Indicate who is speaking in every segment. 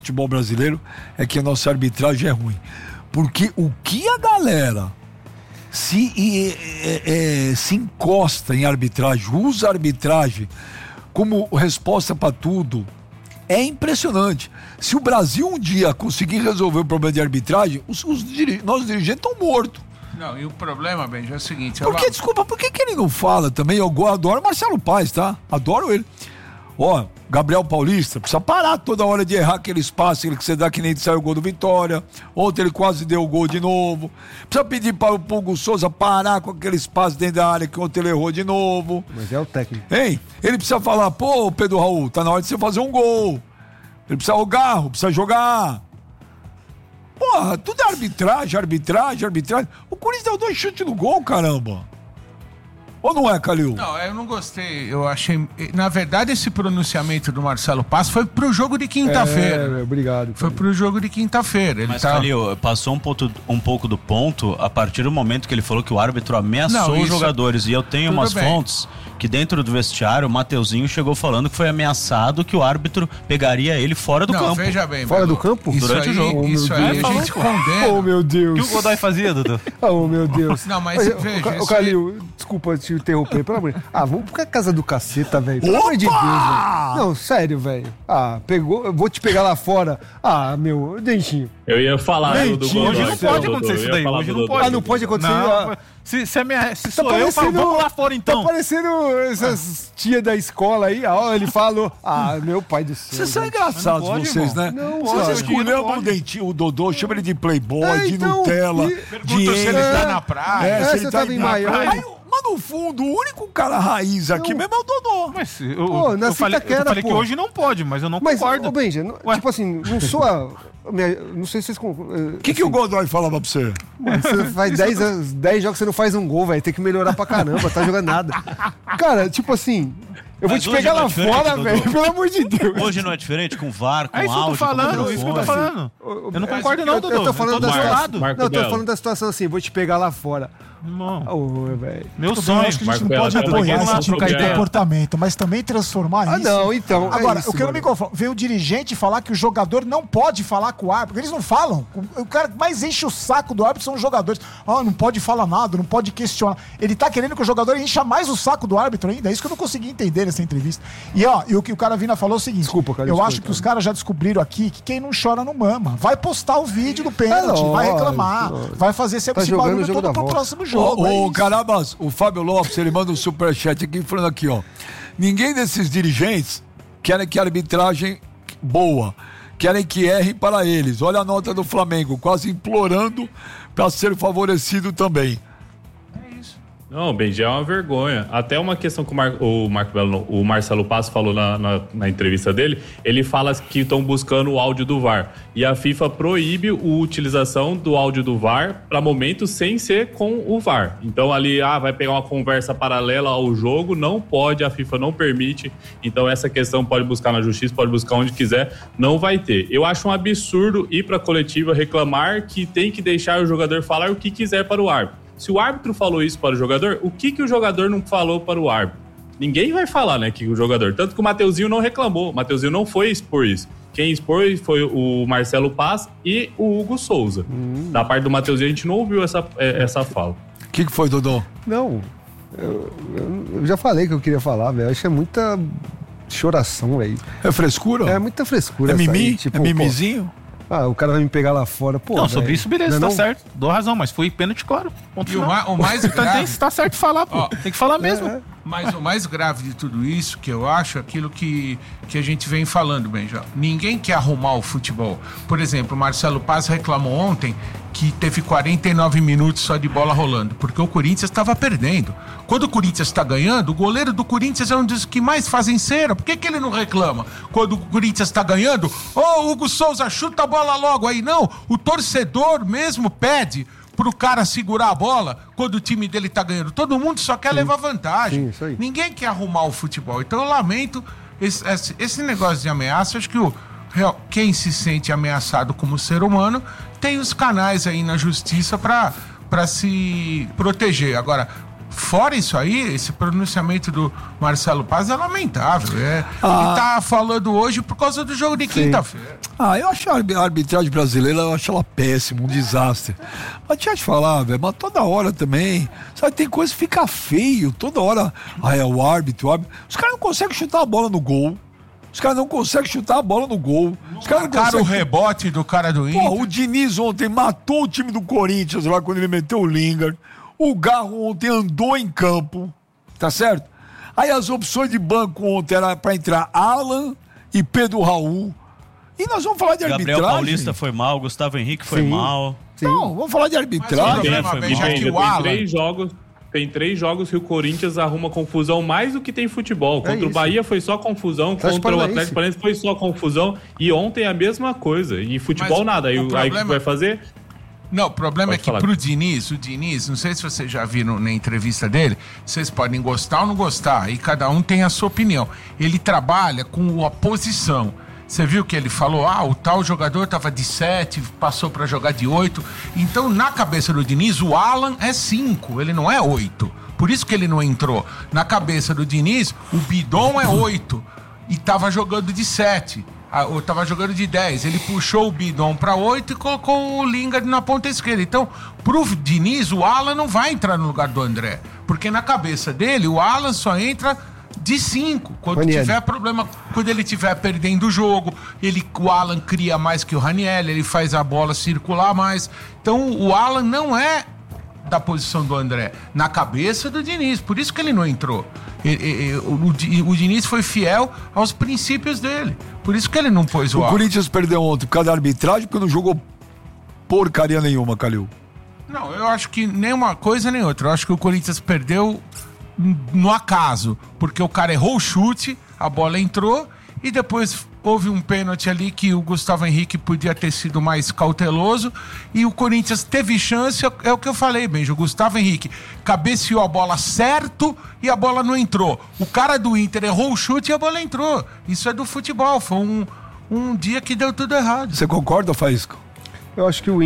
Speaker 1: futebol brasileiro é que a nossa arbitragem é ruim. Porque o que a galera se encosta em arbitragem, usa a arbitragem como resposta para tudo, é impressionante. Se o Brasil um dia conseguir resolver o problema de arbitragem, nossos dirigentes estão mortos.
Speaker 2: Não, e o problema, Benja, é o seguinte...
Speaker 1: Desculpa, por que ele não fala também? Eu adoro o Marcelo Paes, tá? Adoro ele. Ó, Gabriel Paulista, precisa parar toda hora de errar aquele espaço que você dá, que nem saiu o gol do Vitória. Ontem ele quase deu o gol de novo. Precisa pedir para o Hugo Souza parar com aquele espaço dentro da área que ontem ele errou de novo.
Speaker 3: Mas é o técnico.
Speaker 1: Hein? Ele precisa falar, pô, Pedro Raul, tá na hora de você fazer um gol. Ele precisa o Garro, precisa jogar. Porra, tudo é arbitragem. O Corinthians deu 2 chutes no gol, caramba. Ou não é, Calil?
Speaker 2: Não, eu não gostei. Eu achei... Na verdade, esse pronunciamento do Marcelo Paes foi pro jogo de quinta-feira.
Speaker 3: Obrigado.
Speaker 2: Foi pro jogo de quinta-feira.
Speaker 4: Mas, Calil, passou um pouco do ponto a partir do momento que ele falou que o árbitro ameaçou os jogadores. E eu tenho umas fontes que dentro do vestiário, o Mateuzinho chegou falando que foi ameaçado que o árbitro pegaria ele fora do campo.
Speaker 2: Não, veja bem.
Speaker 3: Fora do campo?
Speaker 4: Durante o jogo.
Speaker 2: Isso aí a gente condena.
Speaker 3: Oh, meu Deus.
Speaker 4: O que o Godoy fazia, Dudu?
Speaker 3: Oh, meu Deus.
Speaker 2: Não, mas veja...
Speaker 3: O Calil, desculpa te interromper, pelo amor de Deus. Vamos pra casa do caceta, velho. Pelo amor de Deus, velho. Não, sério, velho. Pegou, eu vou te pegar lá fora. meu, Dentinho.
Speaker 5: Eu ia falar do Godoy.
Speaker 4: Hoje não pode acontecer isso daí. Hoje não pode.
Speaker 3: Não pode acontecer.
Speaker 4: Não, se sou eu, vamos lá fora então.
Speaker 3: Tá parecendo essas tias da escola aí. Ele falou, meu pai do céu.
Speaker 1: Vocês são engraçados, vocês, né?
Speaker 3: Não,
Speaker 1: vocês escolheram o Dentinho, o Dodô, chama ele de playboy, de Nutella,
Speaker 2: de se ele tá na praia.
Speaker 3: Se ele tá em Miami.
Speaker 1: Mas no fundo, o único cara raiz aqui mesmo é o Dodô.
Speaker 4: Mas eu falei que hoje não pode, mas eu não concordo.
Speaker 3: Mas, Benja, tipo assim, não sou não sei se vocês...
Speaker 1: O que o Godoy falava pra você?
Speaker 3: Você faz 10 jogos que você não faz um gol, velho. Tem que melhorar pra caramba, tá jogando nada. Cara, tipo assim... Eu vou te pegar lá fora, velho, pelo amor de Deus.
Speaker 4: Hoje não é diferente com VAR, com áudio,
Speaker 3: isso que eu tô falando.
Speaker 4: Eu não concordo não, Dudu.
Speaker 3: Eu tô falando da
Speaker 5: situação.
Speaker 3: Não, eu tô falando da situação assim, vou te pegar lá fora.
Speaker 4: Meu sonho.
Speaker 6: Acho que a gente não pode apoiar esse tipo de comportamento, mas também transformar isso.
Speaker 3: Não, então.
Speaker 6: Agora, o que eu não me conformo, vem o dirigente falar que o jogador não pode falar com o árbitro, eles não falam. O cara que mais enche o saco do árbitro são os jogadores. Não pode falar nada, não pode questionar. Ele tá querendo que o jogador encha mais o saco do árbitro ainda. É isso que eu não consegui entender nessa entrevista. E o que o cara Vina falou é o seguinte:
Speaker 3: desculpa, cara,
Speaker 6: eu acho que os caras já descobriram aqui que quem não chora não mama. Vai postar o vídeo do pênalti, vai reclamar, vai fazer esse barulho todo pro próximo jogo.
Speaker 1: Carabas, o Fábio Lopes, ele manda um superchat aqui falando aqui, ó. Ninguém desses dirigentes querem que a arbitragem boa, querem que erre para eles. Olha a nota do Flamengo, quase implorando para ser favorecido também.
Speaker 5: Não, Benji, é uma vergonha. Até uma questão que o Marcelo Paes falou na entrevista dele, ele fala que estão buscando o áudio do VAR. E a FIFA proíbe a utilização do áudio do VAR para momentos sem ser com o VAR. Então ali, vai pegar uma conversa paralela ao jogo, não pode, a FIFA não permite. Então essa questão pode buscar na justiça, pode buscar onde quiser, não vai ter. Eu acho um absurdo ir para a coletiva reclamar que tem que deixar o jogador falar o que quiser para o árbitro. Se o árbitro falou isso para o jogador, o que o jogador não falou para o árbitro? Ninguém vai falar, né, que o jogador... Tanto que o Mateuzinho não reclamou, o Mateuzinho não foi expor isso. Quem expôs foi o Marcelo Paes e o Hugo Souza. Da parte do Mateuzinho, a gente não ouviu essa fala.
Speaker 1: O que foi, Dodô?
Speaker 3: Não, eu já falei que eu queria falar, velho. Acho que é muita choração, velho.
Speaker 1: É frescura?
Speaker 3: É muita frescura.
Speaker 1: É mimi? Tipo, é mimizinho?
Speaker 3: O cara vai me pegar lá fora, pô.
Speaker 4: Não, sobre isso, beleza, tá certo. Dou razão, mas foi pênalti, claro.
Speaker 2: E o mais grave...
Speaker 4: Tá certo falar, pô. Tem que falar mesmo.
Speaker 2: Mas o mais grave de tudo isso, que eu acho, é aquilo que a gente vem falando, Benja. Ninguém quer arrumar o futebol. Por exemplo, o Marcelo Paes reclamou ontem que teve 49 minutos só de bola rolando, porque o Corinthians estava perdendo. Quando o Corinthians está ganhando, o goleiro do Corinthians é um dos que mais fazem cera. Por que ele não reclama? Quando o Corinthians está ganhando, Hugo Souza, chuta a bola logo aí. Não, o torcedor mesmo pede pro cara segurar a bola quando o time dele tá ganhando. Todo mundo só quer levar vantagem.
Speaker 3: Isso aí.
Speaker 2: Ninguém quer arrumar o futebol. Então eu lamento esse negócio de ameaça. Acho que quem se sente ameaçado como ser humano tem os canais aí na justiça para se proteger. Agora, Fora isso aí, esse pronunciamento do Marcelo Paz é lamentável. Ele tá falando hoje por causa do jogo de quinta-feira.
Speaker 1: Eu acho a arbitragem brasileira, eu acho ela péssima, um desastre. Mas tinha te falar, velho, mas toda hora também, sabe, tem coisa que fica feio, toda hora, é o árbitro. Os caras não conseguem chutar a bola no gol. Os caras não conseguem chutar a bola no gol. Os caras não conseguem...
Speaker 2: o rebote do cara do Inter.
Speaker 1: O Diniz ontem matou o time do Corinthians lá quando ele meteu o Lingard. O Garro ontem andou em campo, tá certo? Aí as opções de banco ontem era pra entrar Alan e Pedro Raul. E nós vamos falar de arbitragem.
Speaker 4: Gabriel Paulista foi mal, Gustavo Henrique foi mal.
Speaker 1: Sim. Não, vamos falar de arbitragem.
Speaker 5: Tem 3 jogos que o Corinthians arruma confusão mais do que tem futebol. Contra o Bahia foi só confusão, contra o Atlético Paranaense foi só confusão. E ontem a mesma coisa. E futebol nada. Aí o que vai fazer...
Speaker 2: Não, o problema é que pro Diniz, não sei se vocês já viram na entrevista dele, vocês podem gostar ou não gostar, e cada um tem a sua opinião. Ele trabalha com a posição. Você viu que ele falou, o tal jogador tava de 7, passou para jogar de 8. Então, na cabeça do Diniz, o Alan é 5, ele não é 8. Por isso que ele não entrou. Na cabeça do Diniz, o Bidon é 8 e tava jogando de 7. Ou tava jogando de 10. Ele puxou o Bidon para 8 e colocou o Lingard na ponta esquerda. Então, pro Diniz, o Alan não vai entrar no lugar do André. Porque na cabeça dele, o Alan só entra de 5. Quando tiver problema, quando ele estiver perdendo o jogo, o Alan cria mais que o Raniel, ele faz a bola circular mais. Então, o Alan não é da posição do André, na cabeça do Diniz. Por isso que ele não entrou. O Diniz foi fiel aos princípios dele. Por isso que ele não pôs o
Speaker 1: Alan. O Corinthians perdeu ontem por causa da arbitragem, porque não jogou porcaria nenhuma, Calil.
Speaker 2: Não, eu acho que nem uma coisa nem outra. Eu acho que o Corinthians perdeu no acaso, porque o cara errou o chute, a bola entrou e depois houve um pênalti ali que o Gustavo Henrique podia ter sido mais cauteloso e o Corinthians teve chance, é o que eu falei, Benjo. O Gustavo Henrique cabeceou a bola certo e a bola não entrou. O cara do Inter errou o chute e a bola entrou. Isso é do futebol, foi um dia que deu tudo errado.
Speaker 1: Você concorda, Faísca?
Speaker 3: Eu acho que o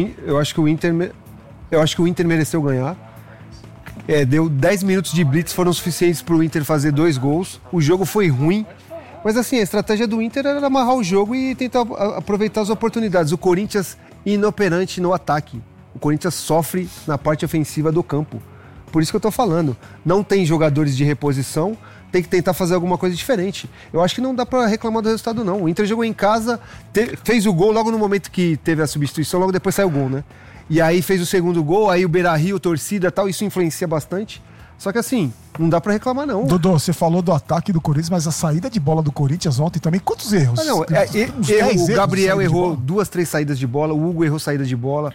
Speaker 3: Inter mereceu ganhar. Deu 10 minutos de blitz, foram suficientes para o Inter fazer 2 gols. O jogo foi ruim, mas assim, a estratégia do Inter era amarrar o jogo e tentar aproveitar as oportunidades. O Corinthians inoperante no ataque. O Corinthians sofre na parte ofensiva do campo. Por isso que eu tô falando. Não tem jogadores de reposição, tem que tentar fazer alguma coisa diferente. Eu acho que não dá para reclamar do resultado, não. O Inter jogou em casa, fez o gol logo no momento que teve a substituição, logo depois saiu o gol, né? E aí fez o segundo gol, aí o Beira-Rio, torcida e tal, isso influencia bastante. Só que assim, não dá pra reclamar não.
Speaker 6: Dodô, você falou do ataque do Corinthians, mas a saída de bola do Corinthians ontem também, quantos erros?
Speaker 3: O Gabriel errou 2, 3 saídas de bola, o Hugo errou saída de bola,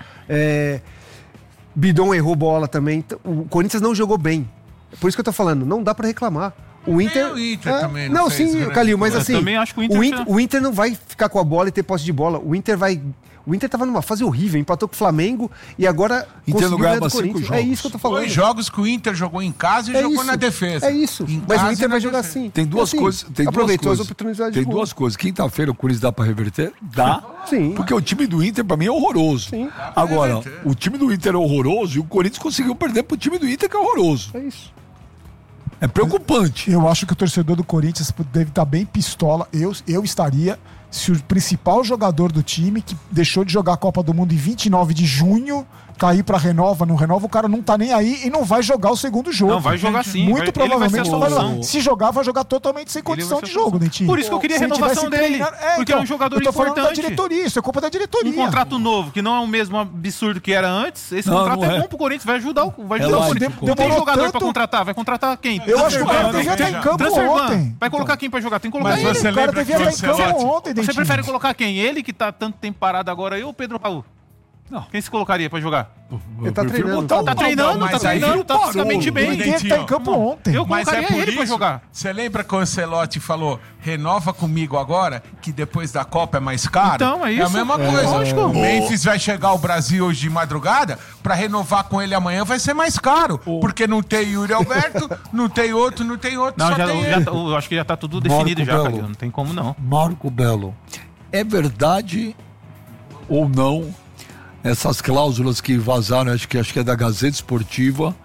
Speaker 3: Bidon errou bola também. O Corinthians não jogou bem. Por isso que eu tô falando, não dá pra reclamar. O Inter
Speaker 2: também
Speaker 3: não fez, sim, Calil, mas assim,
Speaker 4: também acho que
Speaker 3: o Inter não vai ficar com a bola e ter posse de bola. O Inter tava numa fase horrível, empatou com o Flamengo e agora conseguiu ganhar do Corinthians. É isso que eu tô falando.
Speaker 2: 2 jogos que o Inter jogou em casa e jogou na defesa.
Speaker 3: É isso. Mas o Inter vai jogar assim.
Speaker 1: Tem duas coisas.
Speaker 3: Aproveitou as oportunidades.
Speaker 1: Tem 2 coisas. Quinta-feira o Corinthians dá pra reverter? Dá.
Speaker 3: Sim.
Speaker 1: Porque o time do Inter pra mim é horroroso.
Speaker 3: Sim.
Speaker 1: Agora, o time do Inter é horroroso e o Corinthians conseguiu perder pro time do Inter que é horroroso.
Speaker 3: É isso.
Speaker 1: É preocupante.
Speaker 6: Eu acho que o torcedor do Corinthians deve estar bem pistola. Eu estaria se o principal jogador do time, que deixou de jogar a Copa do Mundo em 29 de junho, cair pra Renova, não renova, o cara não tá nem aí e não vai jogar o segundo jogo.
Speaker 7: Não, vai jogar sim.
Speaker 6: Muito provavelmente não vai jogar. Se jogar, vai jogar totalmente sem condição de jogo, Dentinho.
Speaker 7: Por isso que eu queria a renovação dele. Porque é um jogador importante. Eu tô falando da
Speaker 6: diretoria, isso é culpa da diretoria.
Speaker 7: Um contrato novo, que não é o mesmo absurdo que era antes, esse contrato é bom pro Corinthians, vai ajudar o Corinthians. Não tem jogador pra contratar, vai contratar quem?
Speaker 6: Eu acho que o cara devia estar em campo ontem.
Speaker 7: Vai colocar quem pra jogar? Tem que colocar ele.
Speaker 6: O cara devia estar em campo ontem, Dentinho.
Speaker 7: Você prefere colocar quem? Ele que tá tanto tempo parado agora aí ou o Pedro Raul? Não. Quem se colocaria pra jogar?
Speaker 3: Ele tá treinando.
Speaker 7: Tá treinando, tá fisicamente bem.
Speaker 6: Ele tá em campo ontem.
Speaker 7: Eu colocaria ele pra jogar.
Speaker 2: Você lembra que o Ancelotti falou, renova comigo agora, que depois da Copa é mais caro?
Speaker 7: Então, é isso.
Speaker 2: É a mesma coisa. Lógico. O Memphis vai chegar ao Brasil hoje de madrugada, pra renovar com ele amanhã vai ser mais caro. Porque não tem Yuri Alberto, não tem outro, não, só tem ele.
Speaker 7: Eu acho que já tá tudo definido já, Calil. Não tem como não.
Speaker 1: Marco Belo, é verdade ou não essas cláusulas que vazaram, acho que é da Gazeta Esportiva,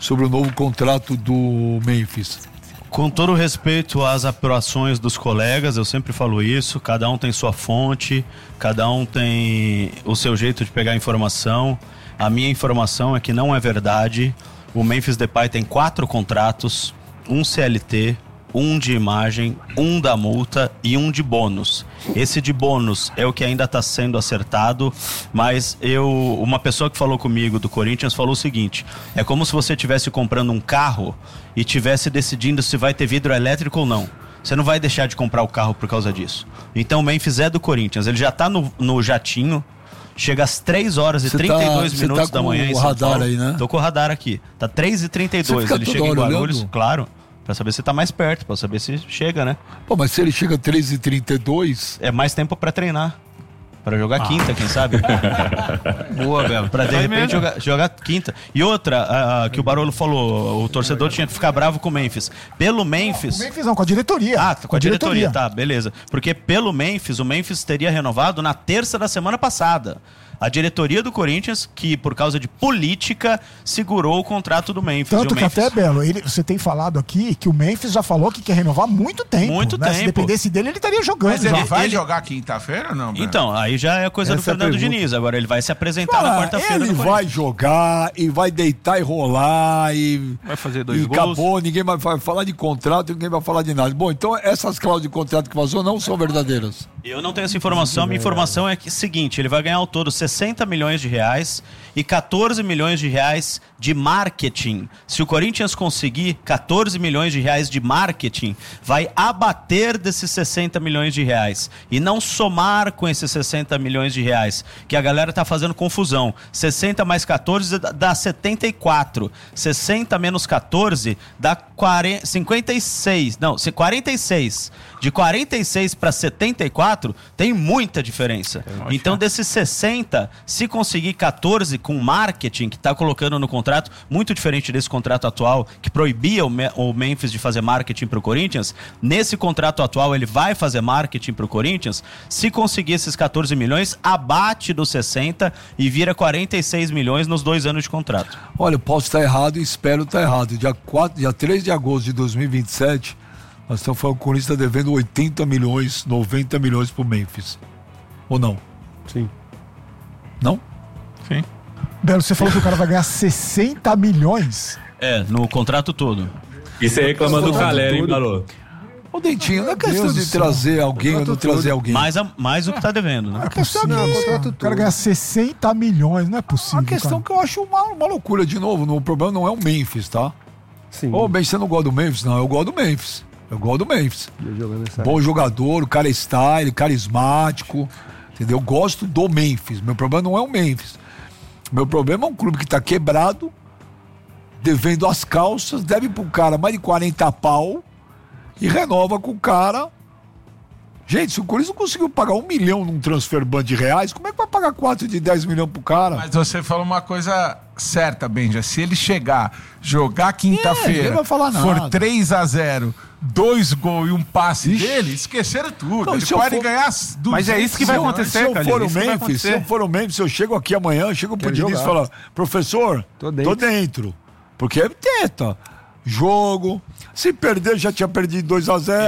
Speaker 1: sobre o novo contrato do Memphis?
Speaker 4: Com todo o respeito às apurações dos colegas, eu sempre falo isso, cada um tem sua fonte, cada um tem o seu jeito de pegar a informação. A minha informação é que não é verdade. O Memphis Depay tem 4 contratos, um CLT, um de imagem, um da multa e um de bônus. Esse de bônus é o que ainda está sendo acertado, mas uma pessoa que falou comigo do Corinthians falou o seguinte: é como se você estivesse comprando um carro e estivesse decidindo se vai ter vidro elétrico ou não. Você não vai deixar de comprar o carro por causa disso. Então o Memphis é do Corinthians, ele já está no jatinho, chega às 3 horas e 32 minutos da manhã em São Paulo. Aí, né? Tô com o radar aqui, tá 3h32, ele chega em Guarulhos, olhando? Claro. Pra saber se tá mais perto, pra saber se chega, né?
Speaker 1: Pô, mas se ele chega 3h32...
Speaker 4: É mais tempo pra treinar. Pra jogar quinta, quem sabe? Boa, Belo. Pra de repente jogar quinta. E outra, que o Barolo falou, o torcedor tinha que ficar bravo com o Memphis. Pelo Memphis...
Speaker 6: Com o Memphis não, com a diretoria.
Speaker 4: Ah, com a diretoria, tá, beleza. Porque pelo Memphis, o Memphis teria renovado na terça da semana passada. A diretoria do Corinthians, que por causa de política, segurou o contrato do Memphis.
Speaker 6: Tanto que até, Belo, você tem falado aqui que o Memphis já falou que quer renovar há muito tempo.
Speaker 4: Muito tempo.
Speaker 6: Se dependesse dele, ele estaria jogando.
Speaker 2: Mas ele vai jogar quinta-feira ou não, Belo?
Speaker 4: Então, aí já é coisa do Fernando Diniz. Agora ele vai se apresentar na quarta-feira.
Speaker 1: Ele vai jogar e vai deitar e rolar e...
Speaker 7: Vai fazer 2
Speaker 1: gols.
Speaker 7: Acabou,
Speaker 1: ninguém vai falar de contrato, ninguém vai falar de nada. Bom, então essas cláusulas de contrato que vazou não são verdadeiras.
Speaker 4: Eu não tenho essa informação. Minha informação é que seguinte, ele vai ganhar ao todo 60 milhões de reais e 14 milhões de reais de marketing. Se o Corinthians conseguir 14 milhões de reais de marketing, vai abater desses 60 milhões de reais e não somar com esses 60 milhões de reais, que a galera tá fazendo confusão. 60 mais 14 dá 74. 60 menos 14 dá 56. Não, 46. De 46 para 74 tem muita diferença. Então desses 60, se conseguir 14 com marketing, que está colocando no contrato, muito diferente desse contrato atual, que proibia o Memphis de fazer marketing para o Corinthians, nesse contrato atual ele vai fazer marketing para o Corinthians. Se conseguir esses 14 milhões, abate dos 60 e vira 46 milhões nos 2 anos de contrato.
Speaker 1: Olha, eu posso estar errado e espero estar errado. Dia 3 de agosto de 2027, nós estamos falando que o Corinthians está devendo 80 milhões, 90 milhões pro Memphis. Ou não?
Speaker 3: Sim.
Speaker 1: Não?
Speaker 7: Sim.
Speaker 6: Belo, você falou que o cara vai ganhar 60 milhões?
Speaker 4: No contrato todo.
Speaker 5: E você reclamando do Calera, hein, Balô?
Speaker 1: Ô, Dentinho, não é questão de trazer alguém ou não trazer alguém.
Speaker 4: Mais o que tá devendo, né?
Speaker 6: É possível. O cara ganhar 60 milhões, não é possível.
Speaker 1: A questão que eu acho uma loucura, de novo, o problema não é o Memphis, tá?
Speaker 3: Sim.
Speaker 1: Ô, bem, você não gosta do Memphis? Não, eu gosto do Memphis. Bom jogador, o cara é style, carismático, entendeu? Eu gosto do Memphis. Meu problema não é o Memphis. Meu problema é um clube que tá quebrado, devendo as calças, deve pro cara mais de 40 pau e renova com o cara. Gente, se o Corinthians não conseguiu pagar 1 milhão num transfer ban de reais, como é que vai pagar 4 de 10 milhões pro cara?
Speaker 2: Mas você falou uma coisa certa, Benja. Se ele jogar quinta-feira, for 3-0, 2 gols e um passe dele, esqueceram tudo.
Speaker 1: Não,
Speaker 2: ele pode ganhar 200.
Speaker 7: Mas é isso que vai acontecer,
Speaker 1: se eu for o Memphis, eu chego aqui amanhã, chego pro Diniz e falo, professor, tô dentro. Porque é teta. Jogo. Se perder, já tinha perdido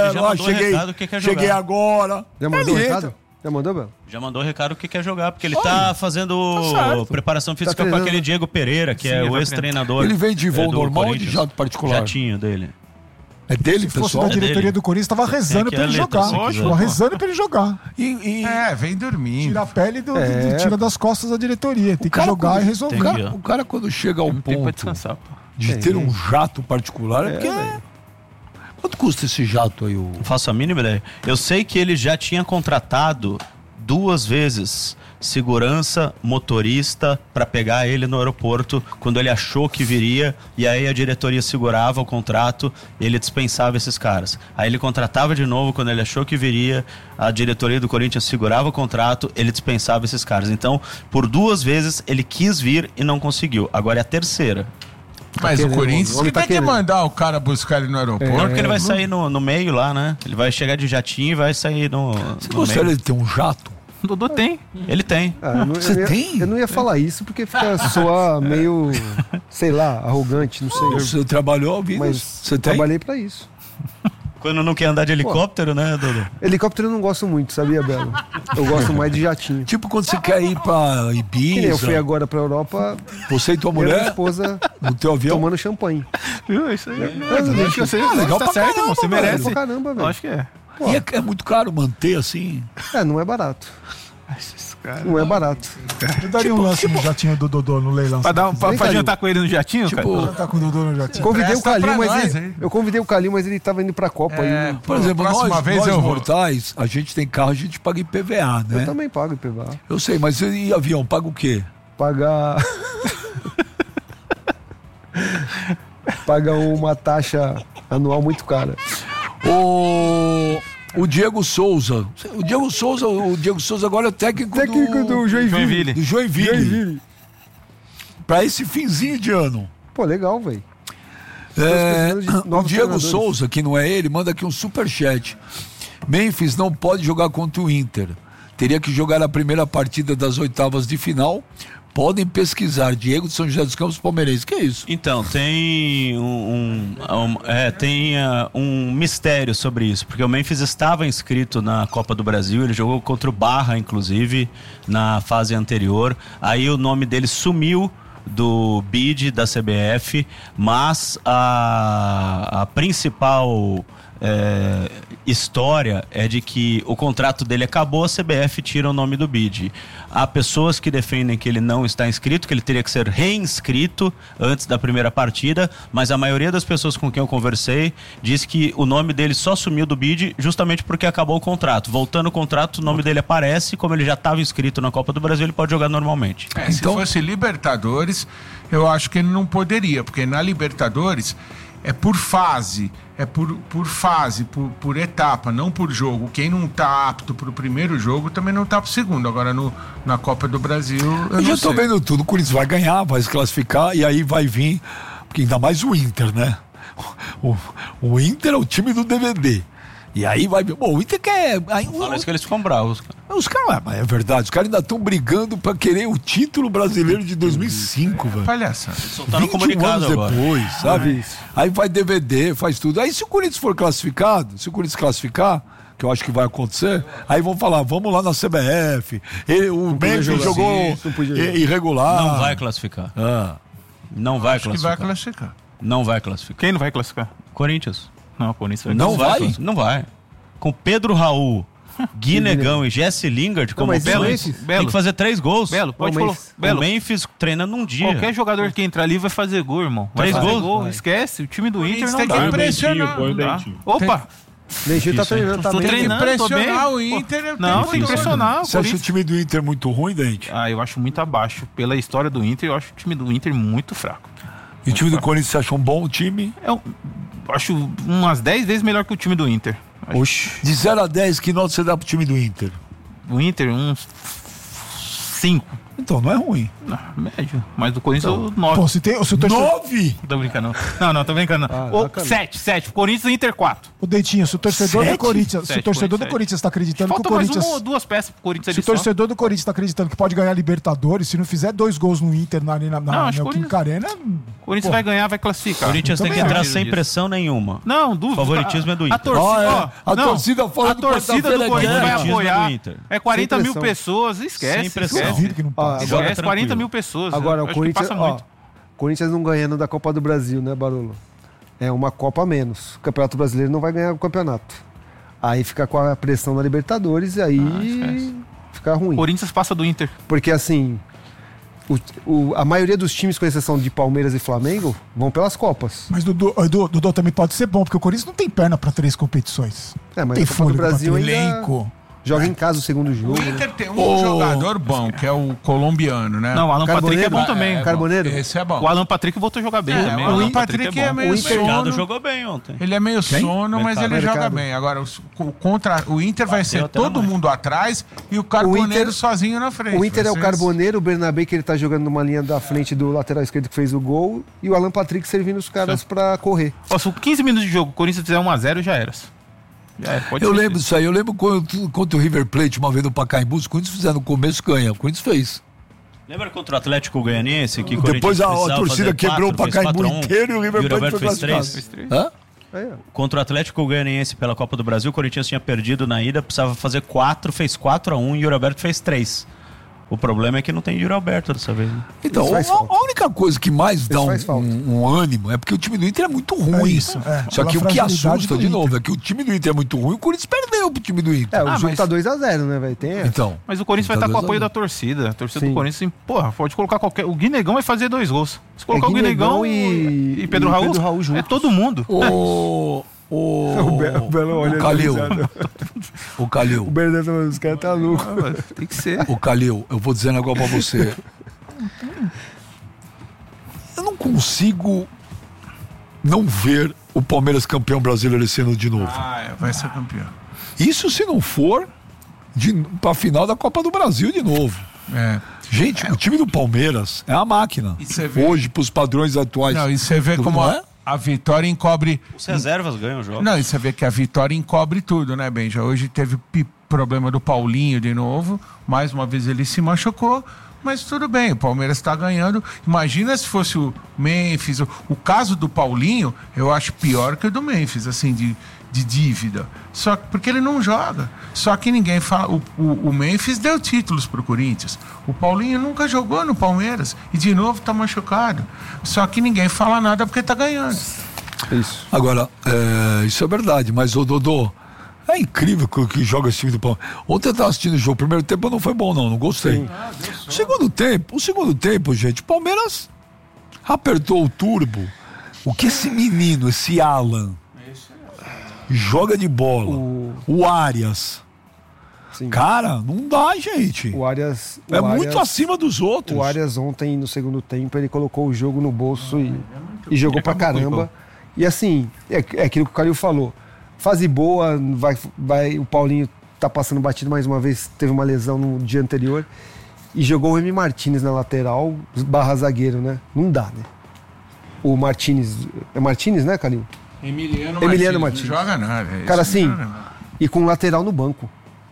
Speaker 1: 2-0. Cheguei agora.
Speaker 3: Já mandou o recado? Já mandou, Belo?
Speaker 4: Já mandou o recado que quer jogar, porque ele tá fazendo preparação física com aquele Diego Pereira, que é o ex-treinador.
Speaker 1: Ele vem de voo normal ou de jato particular?
Speaker 4: Jatinho dele.
Speaker 1: É dele, pessoal?
Speaker 6: Se fosse da diretoria do Corinthians, tava rezando pra ele jogar. Tava rezando pra ele jogar.
Speaker 2: Vem dormindo.
Speaker 6: Tira a pele tira das costas da diretoria. Tem que jogar e resolver.
Speaker 1: O cara, quando chega ao ponto de ter um jato particular, quanto custa esse jato aí?
Speaker 4: Não faço a mínima ideia. Eu sei que ele já tinha contratado 2 vezes segurança, motorista, para pegar ele no aeroporto quando ele achou que viria, e aí a diretoria segurava o contrato e ele dispensava esses caras. Aí ele contratava de novo quando ele achou que viria, a diretoria do Corinthians segurava o contrato, ele dispensava esses caras. Então, por 2 vezes ele quis vir e não conseguiu. Agora é a terceira.
Speaker 2: Mas o Corinthians que tem que mandar o cara buscar ele no aeroporto.
Speaker 4: Porque ele vai sair no meio lá, né? Ele vai chegar de jatinho e vai sair no
Speaker 1: Você gostaria de ter um jato?
Speaker 7: O Dodô tem.
Speaker 4: Ele tem.
Speaker 1: Você tem?
Speaker 3: Eu não ia falar isso porque fica soar meio, sei lá, arrogante, não sei.
Speaker 1: Você trabalhou,
Speaker 3: mas
Speaker 1: você tem?
Speaker 3: Trabalhei pra isso.
Speaker 4: Quando não quer andar de helicóptero, né, Dodô?
Speaker 3: Helicóptero eu não gosto muito, sabia, Belo? Eu gosto mais de jatinho.
Speaker 1: Tipo quando você quer ir pra Ibiza.
Speaker 3: Que nem eu fui agora pra Europa.
Speaker 1: Você e tua
Speaker 3: E
Speaker 1: mulher?
Speaker 3: minha esposa
Speaker 1: no teu avião?
Speaker 3: tomando champanhe.
Speaker 7: Viu? Isso aí.
Speaker 3: Acho que
Speaker 7: você
Speaker 1: legal
Speaker 7: tá
Speaker 1: pra
Speaker 7: certo,
Speaker 1: caramba,
Speaker 7: você
Speaker 1: velho.
Speaker 7: merece.
Speaker 3: Pra caramba, velho.
Speaker 7: Acho que é.
Speaker 1: E é muito caro manter assim.
Speaker 3: Não é barato. Não é barato.
Speaker 6: Eu daria um lance no jatinho do Dodô no leilão.
Speaker 7: Pra jantar com ele no jatinho, cara?
Speaker 6: Jantar com o Dodô no jatinho.
Speaker 3: Convidei o Calil,
Speaker 2: nós,
Speaker 3: eu convidei o Calil, mas ele tava indo pra Copa aí.
Speaker 1: Por exemplo,
Speaker 2: próxima vez
Speaker 1: nós
Speaker 2: eu vou.
Speaker 1: mortais, a gente tem carro, a gente paga IPVA, né?
Speaker 3: Eu também pago IPVA.
Speaker 1: Eu sei, mas e avião, paga o quê?
Speaker 3: Pagar uma taxa anual muito cara.
Speaker 1: O Diego Souza. O Diego Souza agora é técnico
Speaker 3: do Joinville.
Speaker 1: Do Joinville. Pra esse finzinho de ano.
Speaker 3: Pô, legal, velho.
Speaker 1: O Diego Souza, que não é ele, manda aqui um superchat. Memphis não pode jogar contra o Inter. Teria que jogar a primeira partida das oitavas de final. Podem pesquisar. Diego de São José dos Campos, palmeirense. Que é isso?
Speaker 4: Então, tem um mistério sobre isso, porque o Memphis estava inscrito na Copa do Brasil, ele jogou contra o Barra, inclusive, na fase anterior. Aí o nome dele sumiu do bid da CBF, mas a principal história é de que o contrato dele acabou, a CBF tira o nome do bid. Há pessoas que defendem que ele não está inscrito, que ele teria que ser reinscrito antes da primeira partida, mas a maioria das pessoas com quem eu conversei diz que o nome dele só sumiu do bid justamente porque acabou o contrato. Voltando o contrato, o nome dele aparece, como ele já estava inscrito na Copa do Brasil, ele pode jogar normalmente.
Speaker 2: Se fosse Libertadores, eu acho que ele não poderia, porque na Libertadores é por fase, por etapa, não por jogo. Quem não tá apto pro primeiro jogo também não tá pro segundo. Agora na Copa do Brasil, eu já
Speaker 1: tô vendo tudo. O Corinthians vai ganhar, vai se classificar e aí vai vir, porque ainda mais o Inter, né? O Inter é o time do DVD. E aí vai... Bom, o Inter quer...
Speaker 4: Fala isso que eles ficam bravos.
Speaker 1: Os caras... É verdade, os caras ainda estão brigando pra querer o título brasileiro de 2005, velho.
Speaker 2: Palhaçada.
Speaker 4: Tá no comunicado
Speaker 1: anos
Speaker 4: agora.
Speaker 1: Depois, sabe? Aí vai DVD, faz tudo. Aí se o Corinthians for classificado, se o Corinthians classificar, que eu acho que vai acontecer, aí vão falar, vamos lá na CBF. O Memphis jogou irregular.
Speaker 4: Não vai classificar. Não vai classificar. Não vai classificar.
Speaker 7: Quem não vai classificar?
Speaker 4: Corinthians.
Speaker 7: Não, Corinthians
Speaker 1: não vai?
Speaker 4: Não vai. Com Pedro Raul, Gui Negão e Jesse Lingard como Belo, tem que fazer 3 gols.
Speaker 7: Belo, pode falar.
Speaker 4: Belo. O Memphis treinando num dia.
Speaker 7: Qualquer jogador que entrar ali vai fazer gol, irmão.
Speaker 4: 3 gols?
Speaker 7: Esquece, o time do Inter não
Speaker 2: tem que impressionar.
Speaker 7: Opa!
Speaker 3: Dentinho tá treinando, tá
Speaker 7: Tô
Speaker 3: bem.
Speaker 7: treinando,
Speaker 2: impressionar o Inter.
Speaker 7: Não, tem que impressionar.
Speaker 1: Você acha o time do Inter muito ruim, Dente?
Speaker 7: Eu acho muito abaixo. Pela história do Inter, eu acho o time do Inter muito fraco.
Speaker 1: E o time do Corinthians você acha um bom time?
Speaker 7: Eu acho umas 10 vezes melhor que o time do Inter.
Speaker 1: Oxi. De 0 a 10, que nota você dá pro time do Inter?
Speaker 7: O Inter, uns 5.
Speaker 1: Então, não é ruim.
Speaker 7: Não, médio. Mas do Corinthians, 9.
Speaker 6: Pô, se o torcedor...
Speaker 7: 9? Tô brincando. Não, tô brincando. 7. Corinthians e Inter 4.
Speaker 6: O Dentinho, se o torcedor do Corinthians... Se o torcedor do Corinthians tá acreditando que o Corinthians...
Speaker 7: Falta mais 1 ou 2 peças pro Corinthians.
Speaker 6: Se o torcedor do Corinthians tá acreditando que pode ganhar Libertadores, se não fizer 2 gols no Inter na Neoquímica Arena...
Speaker 7: O Corinthians vai ganhar, vai classificar.
Speaker 4: O Corinthians tem que entrar sem pressão nenhuma.
Speaker 7: Não, dúvida.
Speaker 4: O favoritismo é do Inter.
Speaker 1: A torcida fala
Speaker 7: do Corinthians vai apoiar. É 40 mil pessoas, esquece.
Speaker 4: Sem pressão.
Speaker 7: Esquece, 40 mil pessoas.
Speaker 3: Agora, o Corinthians não ganhando da Copa do Brasil, né, Barolo? É uma Copa a menos. O Campeonato Brasileiro não vai ganhar o campeonato. Aí fica com a pressão na Libertadores e aí fica ruim.
Speaker 7: O Corinthians passa do Inter.
Speaker 3: Porque assim, a maioria dos times, com exceção de Palmeiras e Flamengo, vão pelas Copas.
Speaker 6: Mas Dudu também pode ser bom, porque o Corinthians não tem perna pra 3 competições.
Speaker 3: Mas
Speaker 6: tem
Speaker 3: a Copa do Brasil ainda...
Speaker 6: elenco.
Speaker 3: Joga em casa o segundo jogo.
Speaker 2: O Inter tem um jogador bom, que é o colombiano, né?
Speaker 7: Não, o Alan Patrick é bom também.
Speaker 3: Carboneiro?
Speaker 2: Esse é bom.
Speaker 7: O Alan Patrick voltou a jogar bem também.
Speaker 2: O Alan Patrick é meio sono.
Speaker 4: O Mercado jogou bem ontem.
Speaker 2: Ele é meio sono, mas ele joga bem. Agora, o Inter vai ser todo mundo atrás e o Carboneiro sozinho na frente.
Speaker 3: O Inter é o Carboneiro, o Bernabé, que ele tá jogando numa linha da frente do lateral esquerdo que fez o gol, e o Alan Patrick servindo os caras pra correr.
Speaker 7: Se 15 minutos de jogo o Corinthians fizer 1-0, já era.
Speaker 1: Eu lembro disso aí. Eu lembro contra o River Plate, uma vez no Pacaembu, os Corinthians fizeram no começo, ganha. O Corinthians fez.
Speaker 4: Lembra contra o Atlético Goianiense? Que
Speaker 1: depois a torcida quebrou o Pacaembu inteiro e o River Plate
Speaker 4: fez 3.
Speaker 1: Hã?
Speaker 4: Contra o Atlético Goianiense pela Copa do Brasil, o Corinthians tinha perdido na ida, precisava fazer 4, fez 4-1 e o Yuri Alberto fez 3. O problema é que não tem Yuri Alberto dessa vez. Né?
Speaker 1: Então, a única coisa que mais dá um ânimo é porque o time do Inter é muito ruim. Só que o que assusta, de novo, é que o time do Inter é muito ruim, o Corinthians perdeu pro time do Inter.
Speaker 3: O jogo tá 2-0, né, velho?
Speaker 1: Então.
Speaker 7: Mas o Corinthians vai estar com o apoio da torcida. A torcida do Corinthians, assim, porra, pode colocar qualquer... O Guinegão vai fazer 2 gols. Se colocar o Guinegão e Pedro Raul juntos. É todo mundo.
Speaker 3: O Belo olha.
Speaker 1: O Calil.
Speaker 3: O Bernardo, os caras tá louco.
Speaker 7: Tem que ser.
Speaker 1: O Calil, eu vou dizer um negócio pra você. Eu não consigo não ver o Palmeiras campeão brasileiro esse ano de novo.
Speaker 2: Vai ser campeão.
Speaker 1: Isso se não for pra final da Copa do Brasil de novo. Gente, o time do Palmeiras é uma máquina. Hoje, pros padrões atuais.
Speaker 2: Não, e você vê como a vitória encobre...
Speaker 4: Os reservas ganham o jogo.
Speaker 2: Não, e você vê que a vitória encobre tudo, né, Benja? Hoje teve problema do Paulinho de novo. Mais uma vez ele se machucou. Mas tudo bem, o Palmeiras está ganhando. Imagina se fosse o Memphis. O caso do Paulinho, eu acho pior que o do Memphis, assim, de dívida. Só porque ele não joga. Só que ninguém fala. O Memphis deu títulos pro Corinthians. O Paulinho nunca jogou no Palmeiras. E de novo tá machucado. Só que ninguém fala nada porque tá ganhando.
Speaker 1: Isso. Agora, isso é verdade, mas o Dodô, é incrível que joga esse time do Palmeiras. Ontem eu estava assistindo o jogo, o primeiro tempo não foi bom não gostei. O segundo tempo, gente, o Palmeiras apertou o turbo. O que esse menino, esse Alan, joga de bola, o Arias. Sim. Cara, não dá, gente.
Speaker 3: O Arias
Speaker 1: muito acima dos outros.
Speaker 3: O Arias ontem, no segundo tempo, ele colocou o jogo no bolso e jogou pra caramba. E assim, é aquilo que o Calil falou. Fase boa, o Paulinho tá passando batido mais uma vez, teve uma lesão no dia anterior. E jogou o Emi Martínez na lateral, / zagueiro, né? Não dá, né? O Martínez... É Martínez, né, Calil?
Speaker 2: Emiliano Martínez. Não joga nada.
Speaker 3: Cara, assim, e com lateral no banco.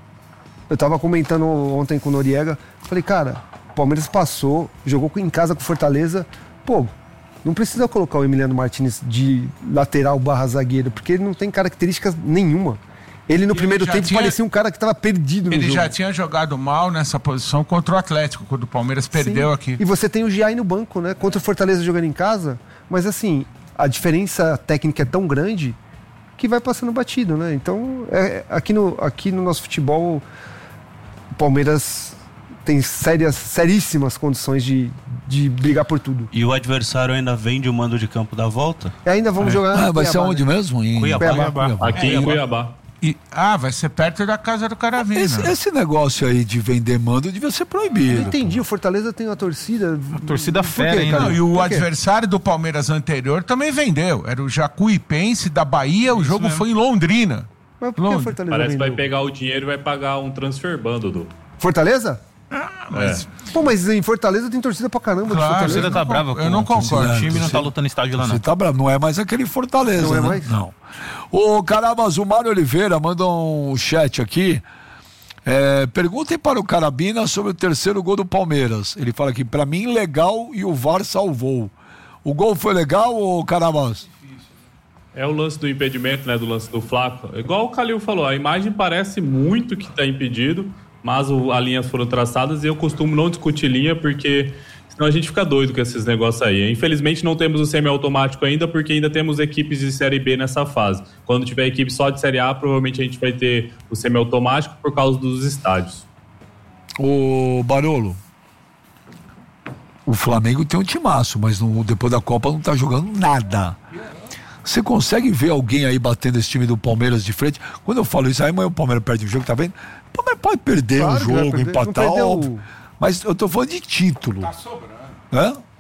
Speaker 3: Eu tava comentando ontem com o Noriega, falei, cara, o Palmeiras passou, jogou em casa com Fortaleza, pô, não precisa colocar o Emiliano Martínez de lateral / zagueiro, porque ele não tem características nenhuma. Ele no primeiro tempo parecia um cara que estava perdido no jogo.
Speaker 2: Ele já tinha jogado mal nessa posição contra o Atlético, quando o Palmeiras perdeu aqui.
Speaker 3: E você tem o Giai no banco, né? Contra o Fortaleza jogando em casa, mas assim, a diferença técnica é tão grande que vai passando batido, né? Então, aqui no nosso futebol, o Palmeiras tem seríssimas condições de brigar por tudo.
Speaker 4: E o adversário ainda vende o mando de campo da volta?
Speaker 3: Ainda vamos jogar.
Speaker 1: Vai ser onde mesmo? Em
Speaker 4: Cuiabá.
Speaker 5: Aqui em Cuiabá.
Speaker 2: Vai ser perto da casa do Caravina.
Speaker 1: Esse negócio aí de vender mando devia ser proibido.
Speaker 3: Eu entendi, o Fortaleza tem uma torcida.
Speaker 7: A torcida fera, hein?
Speaker 2: E o adversário do Palmeiras anterior também vendeu. Era o Jacuipense da Bahia, o jogo foi em Londrina.
Speaker 3: Mas por que o Fortaleza
Speaker 5: Parece que
Speaker 3: vendeu?
Speaker 5: vai pegar o dinheiro e vai pagar um transfer ban, Dudu.
Speaker 3: Fortaleza? Pô, mas em Fortaleza tem torcida pra caramba.
Speaker 2: Claro,
Speaker 7: A torcida tá brava.
Speaker 2: Eu não concordo.
Speaker 7: O time não tá lutando estádio lá, não.
Speaker 1: Você tá bravo, não é mais aquele Fortaleza,
Speaker 3: Não é
Speaker 1: né?
Speaker 3: mais?
Speaker 1: Não. O Carabas, o Mário Oliveira manda um chat aqui. Perguntem para o Carabina sobre o terceiro gol do Palmeiras. Ele fala aqui, pra mim, legal e o VAR salvou. O gol foi legal, ô Carabas?
Speaker 5: É o lance do impedimento, né? Do lance do Flaco. Igual o Calil falou, a imagem parece muito que tá impedido, mas as linhas foram traçadas e eu costumo não discutir linha porque senão a gente fica doido com esses negócios aí. Infelizmente não temos o semiautomático ainda porque ainda temos equipes de Série B nessa fase. Quando tiver equipe só de Série A, provavelmente a gente vai ter o semiautomático por causa dos estádios.
Speaker 1: Ô Barolo, o Flamengo tem um timaço, mas depois da Copa não tá jogando nada. Você consegue ver alguém aí batendo esse time do Palmeiras de frente? Quando eu falo isso, aí amanhã o Palmeiras perde o jogo, tá vendo? O Palmeiras pode perder o jogo, empatar, óbvio. Mas eu tô falando de título. Tá sobrando.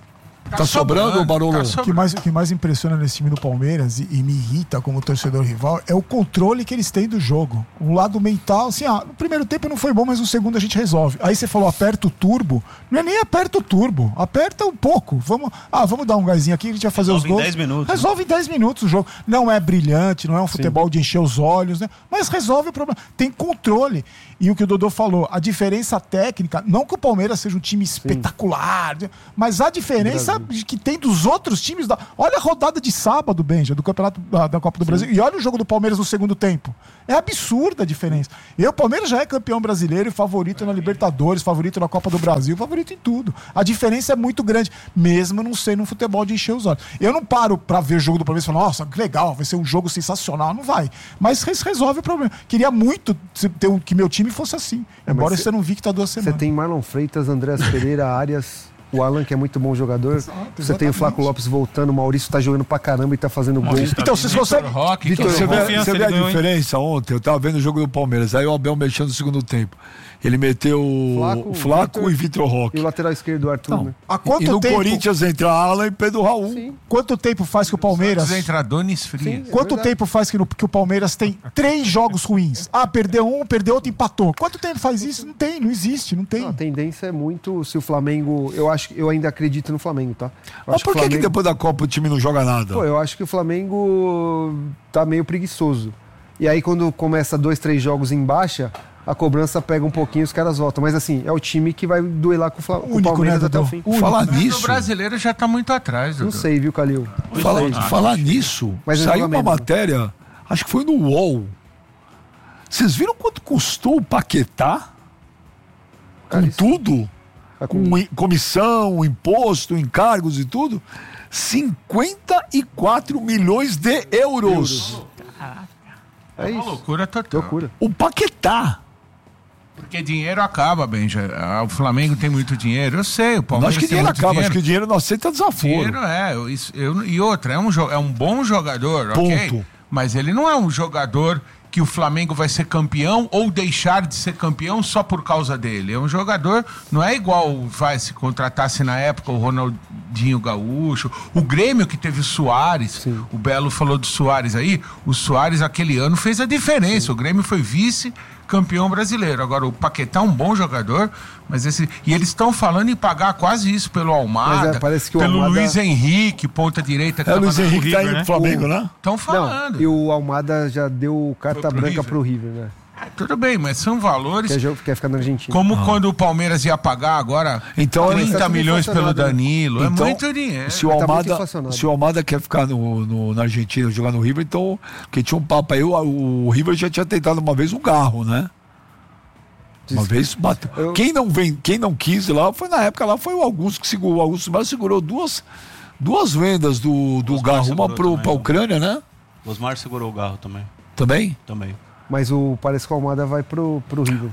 Speaker 1: Tá sobrando, Barolo?
Speaker 6: O que mais impressiona nesse time do Palmeiras e me irrita como torcedor rival é o controle que eles têm do jogo. O lado mental, assim, no primeiro tempo não foi bom, mas no segundo a gente resolve. Aí você falou, aperta o turbo. Não é nem aperta o turbo, aperta um pouco. Vamos dar um gásinho aqui, a gente vai fazer os gols.
Speaker 4: Resolve em 10 minutos.
Speaker 6: Resolve em 10 minutos o jogo. Não é brilhante, não é um futebol de encher os olhos, né? Mas resolve o problema. Tem controle. E o que o Dodô falou, a diferença técnica, não que o Palmeiras seja um time espetacular, mas a diferença que tem dos outros times. Olha a rodada de sábado, Benja, do Campeonato da Copa do Brasil, e olha o jogo do Palmeiras no segundo tempo. É absurda a diferença. E o Palmeiras já é campeão brasileiro, favorito na Libertadores, favorito na Copa do Brasil, favorito em tudo. A diferença é muito grande, mesmo não sendo um futebol de encher os olhos. Eu não paro pra ver o jogo do Palmeiras e falar, nossa, que legal, vai ser um jogo sensacional. Não vai. Mas resolve o problema. Queria muito que meu time fosse assim. Embora você não vi que tá 2 semanas.
Speaker 3: Você tem Marlon Freitas, Andreas Pereira, Arias, o Alan, que é muito bom jogador. Você tem o Flaco Lopes voltando, o Maurício tá jogando pra caramba e tá fazendo gol.
Speaker 6: Então, se você consegue...
Speaker 1: Você vê a diferença ontem? Eu tava vendo o jogo do Palmeiras, aí o Abel mexendo no segundo tempo. Ele meteu o Flaco e Vitor Roque.
Speaker 3: E o lateral esquerdo do Arthur, né?
Speaker 1: E no Corinthians entra Alan e Pedro Raul.
Speaker 6: Sim. Quanto tempo faz que o Palmeiras...
Speaker 2: Entra Donis Frias.
Speaker 6: Quanto tempo faz que o Palmeiras tem 3 jogos ruins? Perdeu um, perdeu outro, empatou. Quanto tempo faz isso? Não existe. A
Speaker 3: tendência é muito, se o Flamengo... Eu ainda acredito no Flamengo, tá?
Speaker 1: Mas por que depois da Copa o time não joga nada?
Speaker 3: Eu acho que o Flamengo tá meio preguiçoso. E aí quando começa 2, 3 jogos em baixa... A cobrança pega um pouquinho e os caras voltam. Mas assim, é o time que vai duelar com o Palmeiras até o fim.
Speaker 1: Falar nisso...
Speaker 2: O brasileiro já tá muito atrás,
Speaker 3: Dudu. Não sei, viu, Calil?
Speaker 1: Falar nisso, saiu uma matéria, acho que foi no UOL. Vocês viram quanto custou o Paquetá? Com tudo? Com comissão, imposto, encargos e tudo? 54 milhões de euros.
Speaker 3: É isso.
Speaker 2: Uma loucura total.
Speaker 1: O Paquetá.
Speaker 2: Porque dinheiro acaba, Benja. O Flamengo tem muito dinheiro. Eu sei, o Palmeiras
Speaker 1: tem muito dinheiro. Acho que o dinheiro não aceita desaforo.
Speaker 2: Dinheiro e outra, é um bom jogador, ok? Mas ele não é um jogador que o Flamengo vai ser campeão ou deixar de ser campeão só por causa dele. É um jogador, não é igual se contratasse na época o Ronaldinho Gaúcho, o Grêmio que teve o Suárez. Sim. O Belo falou do Suárez aí. O Suárez aquele ano fez a diferença. Sim. O Grêmio foi vice-campeão brasileiro. Agora o Paquetá é um bom jogador, mas e eles estão falando em pagar quase isso pelo Almada, pelo Almada... Luiz Henrique, ponta direita.
Speaker 1: O Luiz Henrique tá aí no Flamengo, né?
Speaker 2: Estão falando.
Speaker 3: Não, e o Almada já deu carta branca pro River, né?
Speaker 2: Tudo bem, mas são valores...
Speaker 3: Quer ficar na Argentina.
Speaker 2: Como quando o Palmeiras ia pagar agora 30 milhões pelo Danilo. Então, é muito dinheiro.
Speaker 1: Se o Almada quer ficar na Argentina, jogar no River, então... Porque tinha um papo aí, o River já tinha tentado uma vez um Garro, né? Uma vez bateu. Quem não quis lá, foi na época lá, foi o Augusto que segurou. O Augusto Melo segurou duas vendas do Garro, uma pra Ucrânia, né?
Speaker 4: O Osmar segurou o Garro também.
Speaker 1: Também?
Speaker 4: Também.
Speaker 3: Mas parece que o Almada vai pro River.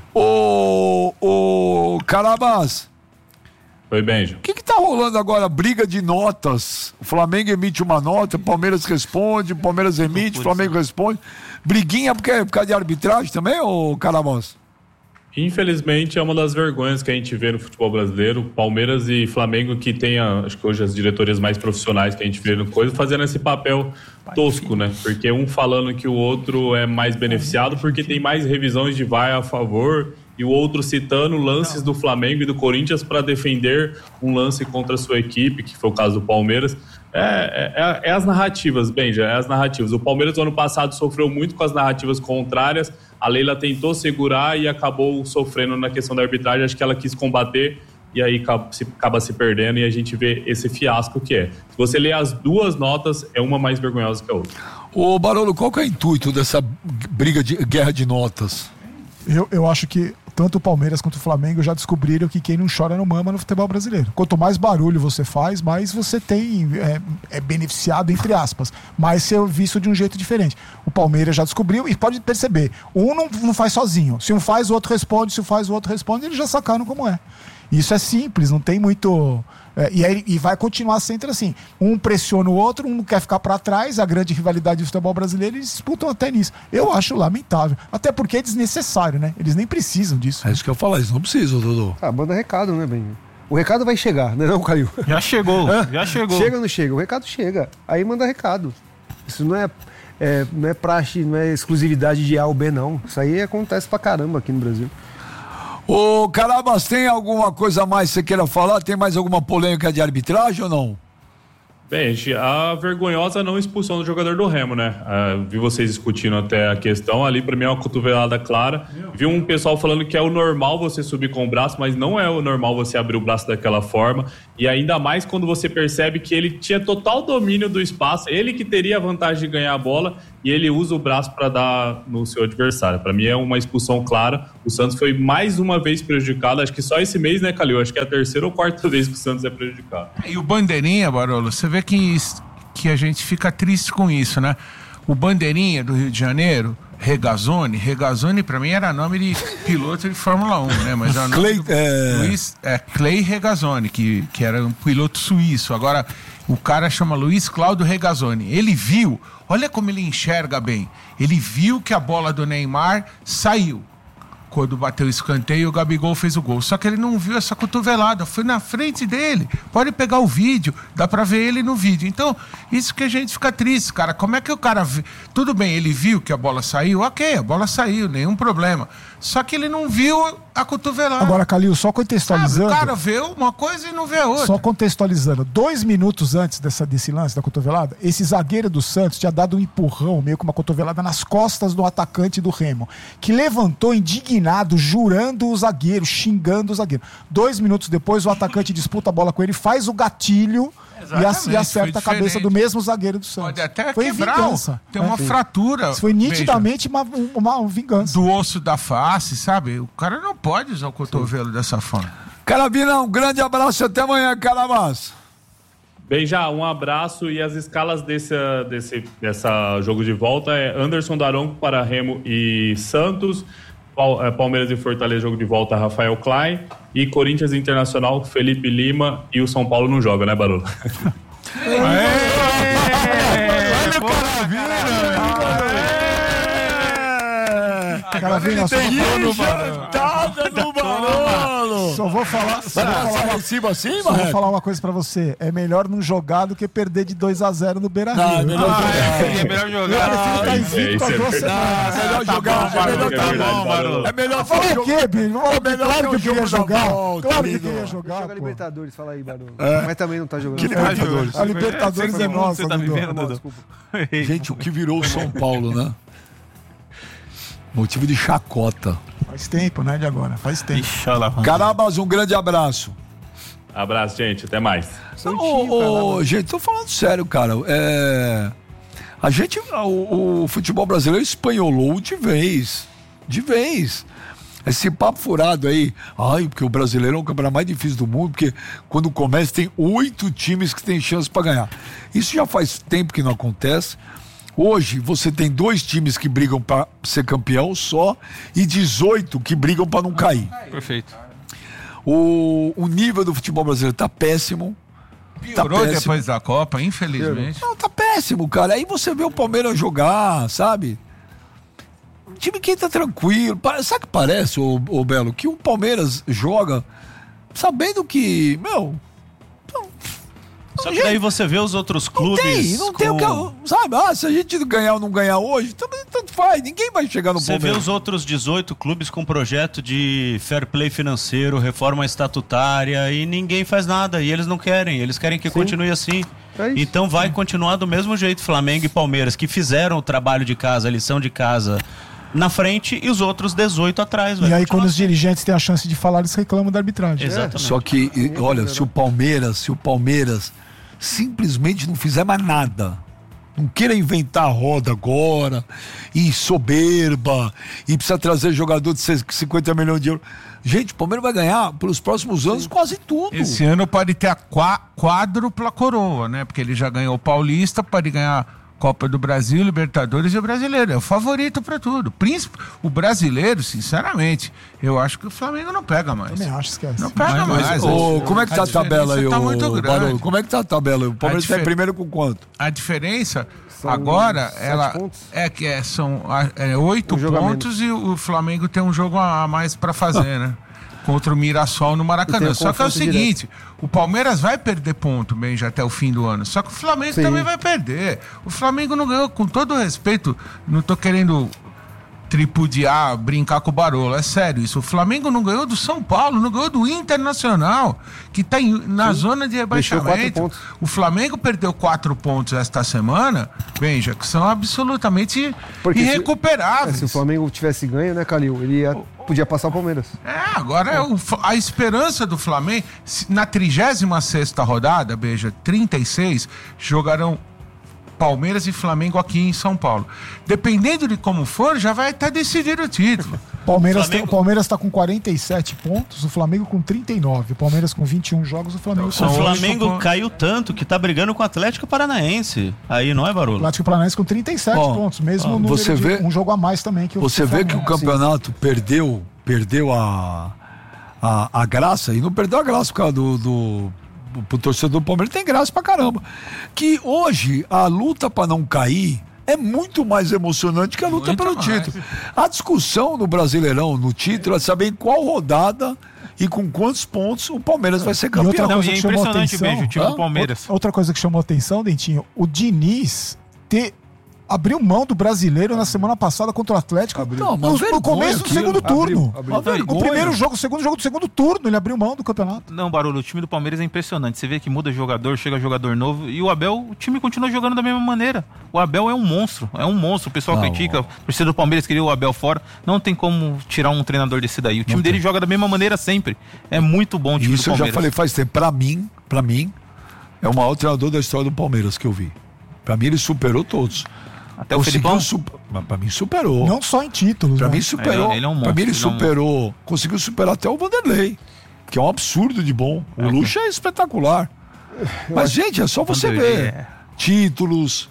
Speaker 1: Ô, Carabas.
Speaker 5: Oi, Benjo.
Speaker 1: O que tá rolando agora? Briga de notas. O Flamengo emite uma nota, o Palmeiras responde, o Palmeiras emite, o Flamengo responde. Briguinha por causa de arbitragem também, ô Carabas?
Speaker 5: Infelizmente, é uma das vergonhas que a gente vê no futebol brasileiro. Palmeiras e Flamengo, que tem, acho que hoje, as diretorias mais profissionais que a gente vê no coisa, fazendo esse papel tosco, né? Porque um falando que o outro é mais beneficiado porque tem mais revisões de VAR a favor e o outro citando lances do Flamengo e do Corinthians para defender um lance contra a sua equipe, que foi o caso do Palmeiras. É as narrativas, Benja, é as narrativas. O Palmeiras, no ano passado, sofreu muito com as narrativas contrárias. A Leila tentou segurar e acabou sofrendo na questão da arbitragem. Acho que ela quis combater e aí acaba se perdendo e a gente vê esse fiasco que é. Se você ler as duas notas, é uma mais vergonhosa que a outra.
Speaker 1: Ô Barolo, qual que é o intuito dessa guerra de notas?
Speaker 6: Eu acho que tanto o Palmeiras quanto o Flamengo já descobriram que quem não chora não mama no futebol brasileiro. Quanto mais barulho você faz, mais você tem beneficiado, entre aspas. Mais ser visto de um jeito diferente. O Palmeiras já descobriu e pode perceber. Um não faz sozinho. Se um faz, o outro responde. Se um faz, o outro responde. Eles já sacaram como é. Isso é simples, não tem muito... E vai continuar sempre assim. Um pressiona o outro, um não quer ficar para trás. A grande rivalidade do futebol brasileiro, eles disputam até nisso. Eu acho lamentável. Até porque é desnecessário, né? Eles nem precisam disso.
Speaker 1: É isso que eu falo, eles não precisam, Dudu.
Speaker 3: Manda recado, né, Ben? O recado vai chegar, não é não, Calil?
Speaker 7: Já chegou.
Speaker 3: Chega ou não chega? O recado chega. Aí manda recado. Isso não é praxe, não é exclusividade de A ou B, não. Isso aí acontece pra caramba aqui no Brasil.
Speaker 1: Ô, Carabas, tem alguma coisa a mais que você queira falar? Tem mais alguma polêmica de arbitragem ou não?
Speaker 5: Bem, a vergonhosa não expulsão do jogador do Remo, né? Vi vocês discutindo até a questão ali, pra mim é uma cotovelada clara. Vi um pessoal falando que é o normal você subir com o braço, mas não é o normal você abrir o braço daquela forma. E ainda mais quando você percebe que ele tinha total domínio do espaço, ele que teria a vantagem de ganhar a bola e ele usa o braço para dar no seu adversário. Para mim é uma expulsão clara. O Santos foi mais uma vez prejudicado. Acho que só esse mês, né, Calil? Acho que é a terceira ou quarta vez que o Santos é prejudicado.
Speaker 2: E o Bandeirinha, Barolo, você vê que a gente fica triste com isso, né? O Bandeirinha do Rio de Janeiro, Regazzoni para mim era nome de piloto de Fórmula 1, né? Mas era Clay Regazzoni, que era um piloto suíço. Agora, o cara chama Luiz Cláudio Regazzoni. Ele viu, olha como ele enxerga bem. Ele viu que a bola do Neymar saiu. Quando bateu o escanteio, o Gabigol fez o gol. Só que ele não viu essa cotovelada, foi na frente dele. Pode pegar o vídeo, dá pra ver ele no vídeo. Então, isso que a gente fica triste, cara. Como é que o cara... Tudo bem, ele viu que a bola saiu, ok, a bola saiu, nenhum problema. Só que ele não viu a cotovelada.
Speaker 6: Agora, Calil, só contextualizando...
Speaker 2: O cara vê uma coisa e não vê a outra.
Speaker 6: Só contextualizando. 2 minutos antes desse lance da cotovelada, esse zagueiro do Santos tinha dado um empurrão, meio que uma cotovelada nas costas do atacante do Remo, que levantou indignado, jurando o zagueiro, xingando o zagueiro. 2 minutos depois, o atacante disputa a bola com ele, faz o gatilho e acerta a cabeça do mesmo zagueiro do Santos.
Speaker 2: Pode até
Speaker 6: foi
Speaker 2: quebrar,
Speaker 6: vingança.
Speaker 2: Tem uma fratura.
Speaker 6: Isso foi nitidamente uma vingança.
Speaker 2: Do osso da face, sabe? O cara não pode usar o cotovelo dessa forma.
Speaker 1: Carabina, um grande abraço e até amanhã, Carabas.
Speaker 5: Bem, já um abraço e as escalas dessa jogo de volta é Anderson Daronco para Remo e Santos, Palmeiras e Fortaleza jogo de volta Rafael Klein e Corinthians Internacional Felipe Lima e o São Paulo não joga, né, Barolo?
Speaker 6: Carabina, só vou falar uma coisa pra você. É melhor não jogar do que perder de 2-0 no Beira-Rio.
Speaker 7: É melhor jogar.
Speaker 6: É melhor falar o quê, Bino? Claro que eu queria jogar. Claro que eu queria jogar.
Speaker 3: Joga Libertadores, fala aí, Barão. Mas também não tá jogando.
Speaker 1: Que Libertadores?
Speaker 6: A Libertadores é nossa.
Speaker 7: Você tá vivendo, Dudu?
Speaker 1: Gente, o que virou o São Paulo, né? Motivo de chacota.
Speaker 6: Faz tempo, né, de agora? Faz tempo.
Speaker 1: Carabas, um grande abraço.
Speaker 5: Abraço, gente. Até mais.
Speaker 1: Gente, tô falando sério, cara. O futebol brasileiro espanholou de vez. De vez. Esse papo furado aí. Porque o brasileiro é o campeonato mais difícil do mundo, porque quando começa tem 8 times que tem chance pra ganhar. Isso já faz tempo que não acontece. Hoje você tem 2 times que brigam para ser campeão só e 18 que brigam para não cair.
Speaker 7: Perfeito.
Speaker 1: O nível do futebol brasileiro tá péssimo.
Speaker 2: Piorou depois da Copa, infelizmente.
Speaker 1: Não, tá péssimo, cara. Aí você vê o Palmeiras jogar, sabe? O time que tá tranquilo. Sabe o que parece, ô Belo? Que o Palmeiras joga sabendo que,
Speaker 4: Só que daí você vê os outros clubes.
Speaker 1: Não tem o que. Sabe? Se a gente ganhar ou não ganhar hoje, também tanto faz. Ninguém vai chegar no Palmeiras.
Speaker 4: Você vê os outros 18 clubes com projeto de fair play financeiro, reforma estatutária e ninguém faz nada. E eles não querem. Eles querem que continue assim. Então vai continuar do mesmo jeito. Flamengo e Palmeiras, que fizeram o trabalho de casa, a lição de casa na frente e os outros 18 atrás.
Speaker 6: E aí quando os dirigentes têm a chance de falar, eles reclamam da arbitragem.
Speaker 4: Exatamente.
Speaker 1: Só que, olha, se o Palmeiras simplesmente não fizer mais nada, não queira inventar a roda agora, e soberba, e precisa trazer jogador de 50 milhões de euros. Gente, o Palmeiras vai ganhar pelos próximos anos quase tudo.
Speaker 2: Esse ano pode ter a quádrupla coroa, né? Porque ele já ganhou o Paulista, pode ganhar Copa do Brasil, Libertadores e o Brasileiro. É o favorito pra tudo. O brasileiro, sinceramente, eu acho que o Flamengo não pega mais.
Speaker 6: Também acho, esquece.
Speaker 2: Não pega mais.
Speaker 1: Como é que tá a tabela aí,
Speaker 2: Barão?
Speaker 1: Como é que tá a tabela? O Palmeiras tá em primeiro com quanto?
Speaker 2: A diferença agora são 8 pontos e o Flamengo tem um jogo a mais pra fazer, né? contra o Mirassol no Maracanã. Só que é o seguinte, o Palmeiras vai perder ponto, bem, já até o fim do ano. Só que o Flamengo também vai perder. O Flamengo não ganhou, com todo respeito, não tô querendo tripudiar, brincar com o Barolo, é sério isso. O Flamengo não ganhou do São Paulo, não ganhou do Internacional, que tá na zona de rebaixamento. O Flamengo perdeu 4 pontos esta semana, Benja, que são absolutamente irrecuperáveis.
Speaker 3: Se o Flamengo tivesse ganho, né, Calil, ele podia passar o Palmeiras.
Speaker 2: Agora a esperança do Flamengo, na 36ª rodada, Benja, 36, jogarão Palmeiras e Flamengo aqui em São Paulo. Dependendo de como for, já vai estar decidido o título.
Speaker 6: O Palmeiras está com 47 pontos, o Flamengo com 39. O Palmeiras com 21 jogos, o Flamengo com 20.
Speaker 4: O Flamengo caiu tanto que está brigando com o Atlético Paranaense. Aí não é, Barolo?
Speaker 6: O Atlético Paranaense com 37 pontos, mesmo número de um jogo a mais também. Que
Speaker 1: você vê que o campeonato perdeu a graça, e não perdeu a graça por causa pro torcedor do Palmeiras, tem graça pra caramba. Que hoje a luta pra não cair é muito mais emocionante que a luta pelo título. A discussão no Brasileirão, no título, é saber em qual rodada e com quantos pontos o Palmeiras vai ser campeão.
Speaker 7: É impressionante, Beijo, o time do Palmeiras.
Speaker 6: Outra coisa que chamou atenção, Dentinho, o Diniz abriu mão do Brasileiro na semana passada contra o Atlético. No começo do segundo turno. O primeiro jogo, o segundo jogo do segundo turno, ele abriu mão do campeonato.
Speaker 7: Não, Barolo, o time do Palmeiras é impressionante. Você vê que muda jogador, chega jogador novo. E o Abel, o time continua jogando da mesma maneira. O Abel é um monstro. O pessoal critica. O torcedor do Palmeiras queria o Abel fora. Não tem como tirar um treinador desse daí. O time dele joga da mesma maneira sempre. É muito bom o time do Palmeiras.
Speaker 1: Isso eu já falei faz tempo. Pra mim, é o maior treinador da história do Palmeiras que eu vi. Pra mim, ele superou todos.
Speaker 7: Até o Felipão?
Speaker 1: Pra mim superou.
Speaker 6: Não só em títulos.
Speaker 1: Pra mim superou.
Speaker 7: Ele é um monstro,
Speaker 1: pra mim ele superou. Conseguiu superar até o Vanderlei, que é um absurdo de bom. O Lucha é espetacular. Mas, gente, é só você ver. Títulos,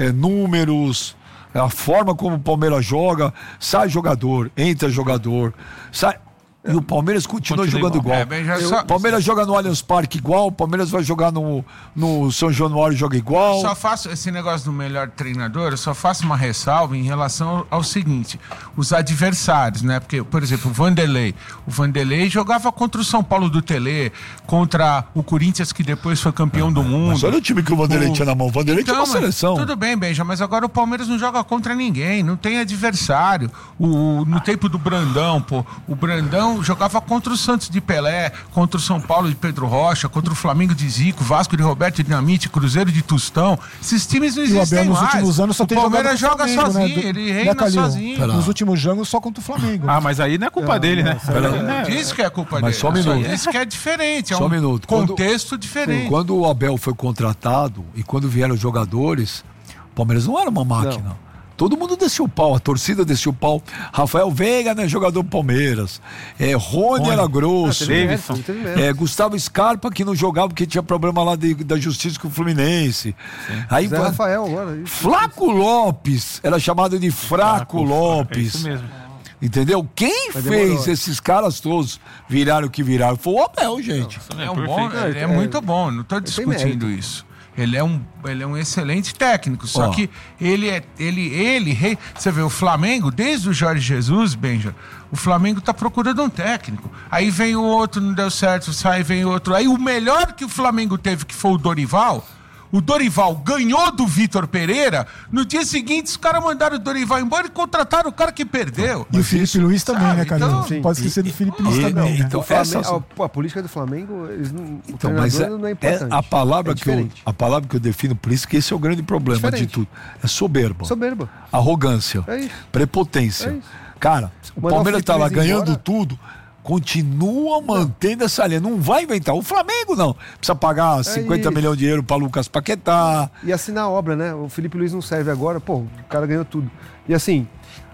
Speaker 1: números, a forma como o Palmeiras joga. Sai jogador, entra jogador, sai... E o Palmeiras continua jogando igual. O Palmeiras joga no Allianz Parque igual, o Palmeiras vai jogar no São Januário e joga igual.
Speaker 2: Só faço esse negócio do melhor treinador, eu só faço uma ressalva em relação ao seguinte, os adversários, né? Porque, por exemplo, o Vanderlei jogava contra o São Paulo do Telê, contra o Corinthians, que depois foi campeão do mundo.
Speaker 1: Mas olha o time que o Vanderlei tinha na mão. O Vanderlei tinha uma seleção.
Speaker 2: Tudo bem, Benja, mas agora o Palmeiras não joga contra ninguém, não tem adversário. No tempo do Brandão, o Brandão jogava contra o Santos de Pelé, contra o São Paulo de Pedro Rocha, contra o Flamengo de Zico, Vasco de Roberto Dinamite, Cruzeiro de Tostão. Esses times não existem mais. Nos últimos anos só tem jogado. O Palmeiras joga sozinho, ele reina sozinho.
Speaker 6: Nos últimos jogos só contra o Flamengo.
Speaker 7: Mas aí não é culpa dele, né?
Speaker 2: Diz que é culpa dele.
Speaker 1: Mas só um minuto.
Speaker 2: Diz que é diferente, é
Speaker 1: um minuto.
Speaker 2: Contexto diferente.
Speaker 1: Quando o Abel foi contratado e quando vieram os jogadores, o Palmeiras não era uma máquina. Todo mundo desceu o pau, a torcida desceu o pau. Rafael Veiga, né, jogador do Palmeiras. Rony era grosso. Gustavo Scarpa, que não jogava porque tinha problema lá da justiça com o Fluminense. Aí,
Speaker 3: Rafael agora.
Speaker 1: Flaco Lopes, era chamado de Fraco Lopes.
Speaker 7: Isso mesmo.
Speaker 1: Entendeu? Quem fez esses caras todos virarem o que viraram? Foi o Abel, gente.
Speaker 2: Ele é muito bom, não estou discutindo isso. Ele é um excelente técnico, só que você vê o Flamengo, desde o Jorge Jesus, Benja, o Flamengo tá procurando um técnico. Aí vem o outro, não deu certo, vem outro. Aí o melhor que o Flamengo teve, que foi o Dorival ganhou do Vitor Pereira. No dia seguinte, os caras mandaram o Dorival embora e contrataram o cara que perdeu.
Speaker 6: E o Felipe Luiz também, né, cara? Então, pode esquecer do Felipe Luiz também.
Speaker 3: Então, a política do Flamengo, o treinador não é importante.
Speaker 1: A palavra que eu defino, por isso que esse é o grande problema de tudo. É soberba. Arrogância. Prepotência. Cara, o Palmeiras tá lá ganhando tudo. Continua mantendo essa linha. Não vai inventar. O Flamengo não. Precisa pagar 50 milhões de euros para Lucas Paquetá.
Speaker 3: E assinar a obra, né? O Felipe Luiz não serve agora. O cara ganhou tudo. E assim,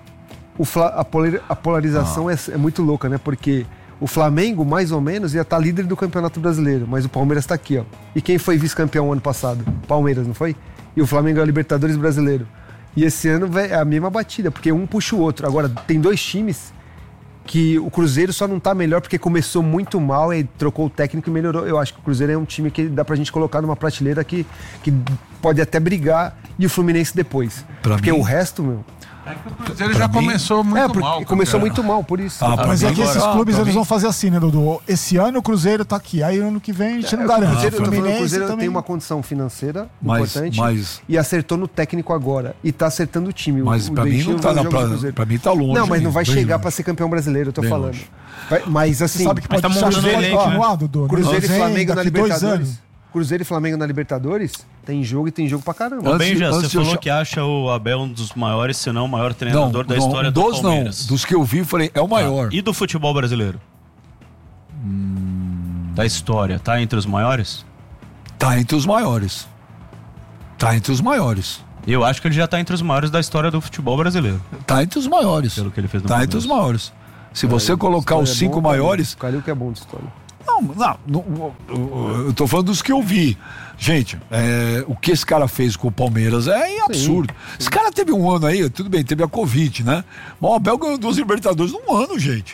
Speaker 3: a polarização é muito louca, né? Porque o Flamengo, mais ou menos, ia estar líder do Campeonato Brasileiro. Mas o Palmeiras está aqui, ó. E quem foi vice-campeão ano passado? Palmeiras, não foi? E o Flamengo é o Libertadores Brasileiro. E esse ano é a mesma batida, porque um puxa o outro. Agora, tem dois times que o Cruzeiro só não tá melhor porque começou muito mal e trocou o técnico e melhorou. Eu acho que o Cruzeiro é um time que dá pra gente colocar numa prateleira que pode até brigar, e o Fluminense depois. Porque o resto,
Speaker 2: O Cruzeiro já começou muito mal.
Speaker 3: Começou muito mal, por isso.
Speaker 6: Mas é que esses clubes eles vão fazer assim, né, Dudu? Esse ano o Cruzeiro tá aqui, aí ano que vem a gente não garante.
Speaker 3: O Cruzeiro também tem uma condição financeira importante e acertou no técnico agora. E tá acertando o time.
Speaker 1: Mas pra mim não tá pra mim tá longe.
Speaker 3: Não, mas não vai chegar pra ser campeão brasileiro, eu tô falando. Mas assim,
Speaker 6: sabe que pode
Speaker 7: tá montando o elenco, né?
Speaker 3: Cruzeiro e Flamengo na Libertadores. Cruzeiro e Flamengo na Libertadores, tem jogo e tem jogo pra caramba.
Speaker 4: Benja, você falou que acha o Abel um dos maiores, se não o maior treinador da história do Palmeiras.
Speaker 1: Dos que eu vi, falei, é o maior.
Speaker 4: E do futebol brasileiro? Da história, tá entre os maiores?
Speaker 1: Tá entre os maiores. Tá entre os maiores.
Speaker 4: Eu acho que ele já tá entre os maiores da história do futebol brasileiro.
Speaker 1: Tá entre os maiores.
Speaker 4: Pelo que ele fez no
Speaker 1: Tá entre os maiores. Se você colocar os 5 maiores...
Speaker 3: O Calil que é bom de história.
Speaker 1: Não, eu tô falando dos que eu vi. Gente, o que esse cara fez com o Palmeiras é absurdo. Sim. Esse cara teve um ano aí, tudo bem, teve a Covid, né? Mas o Abel ganhou 2 Libertadores num ano, gente.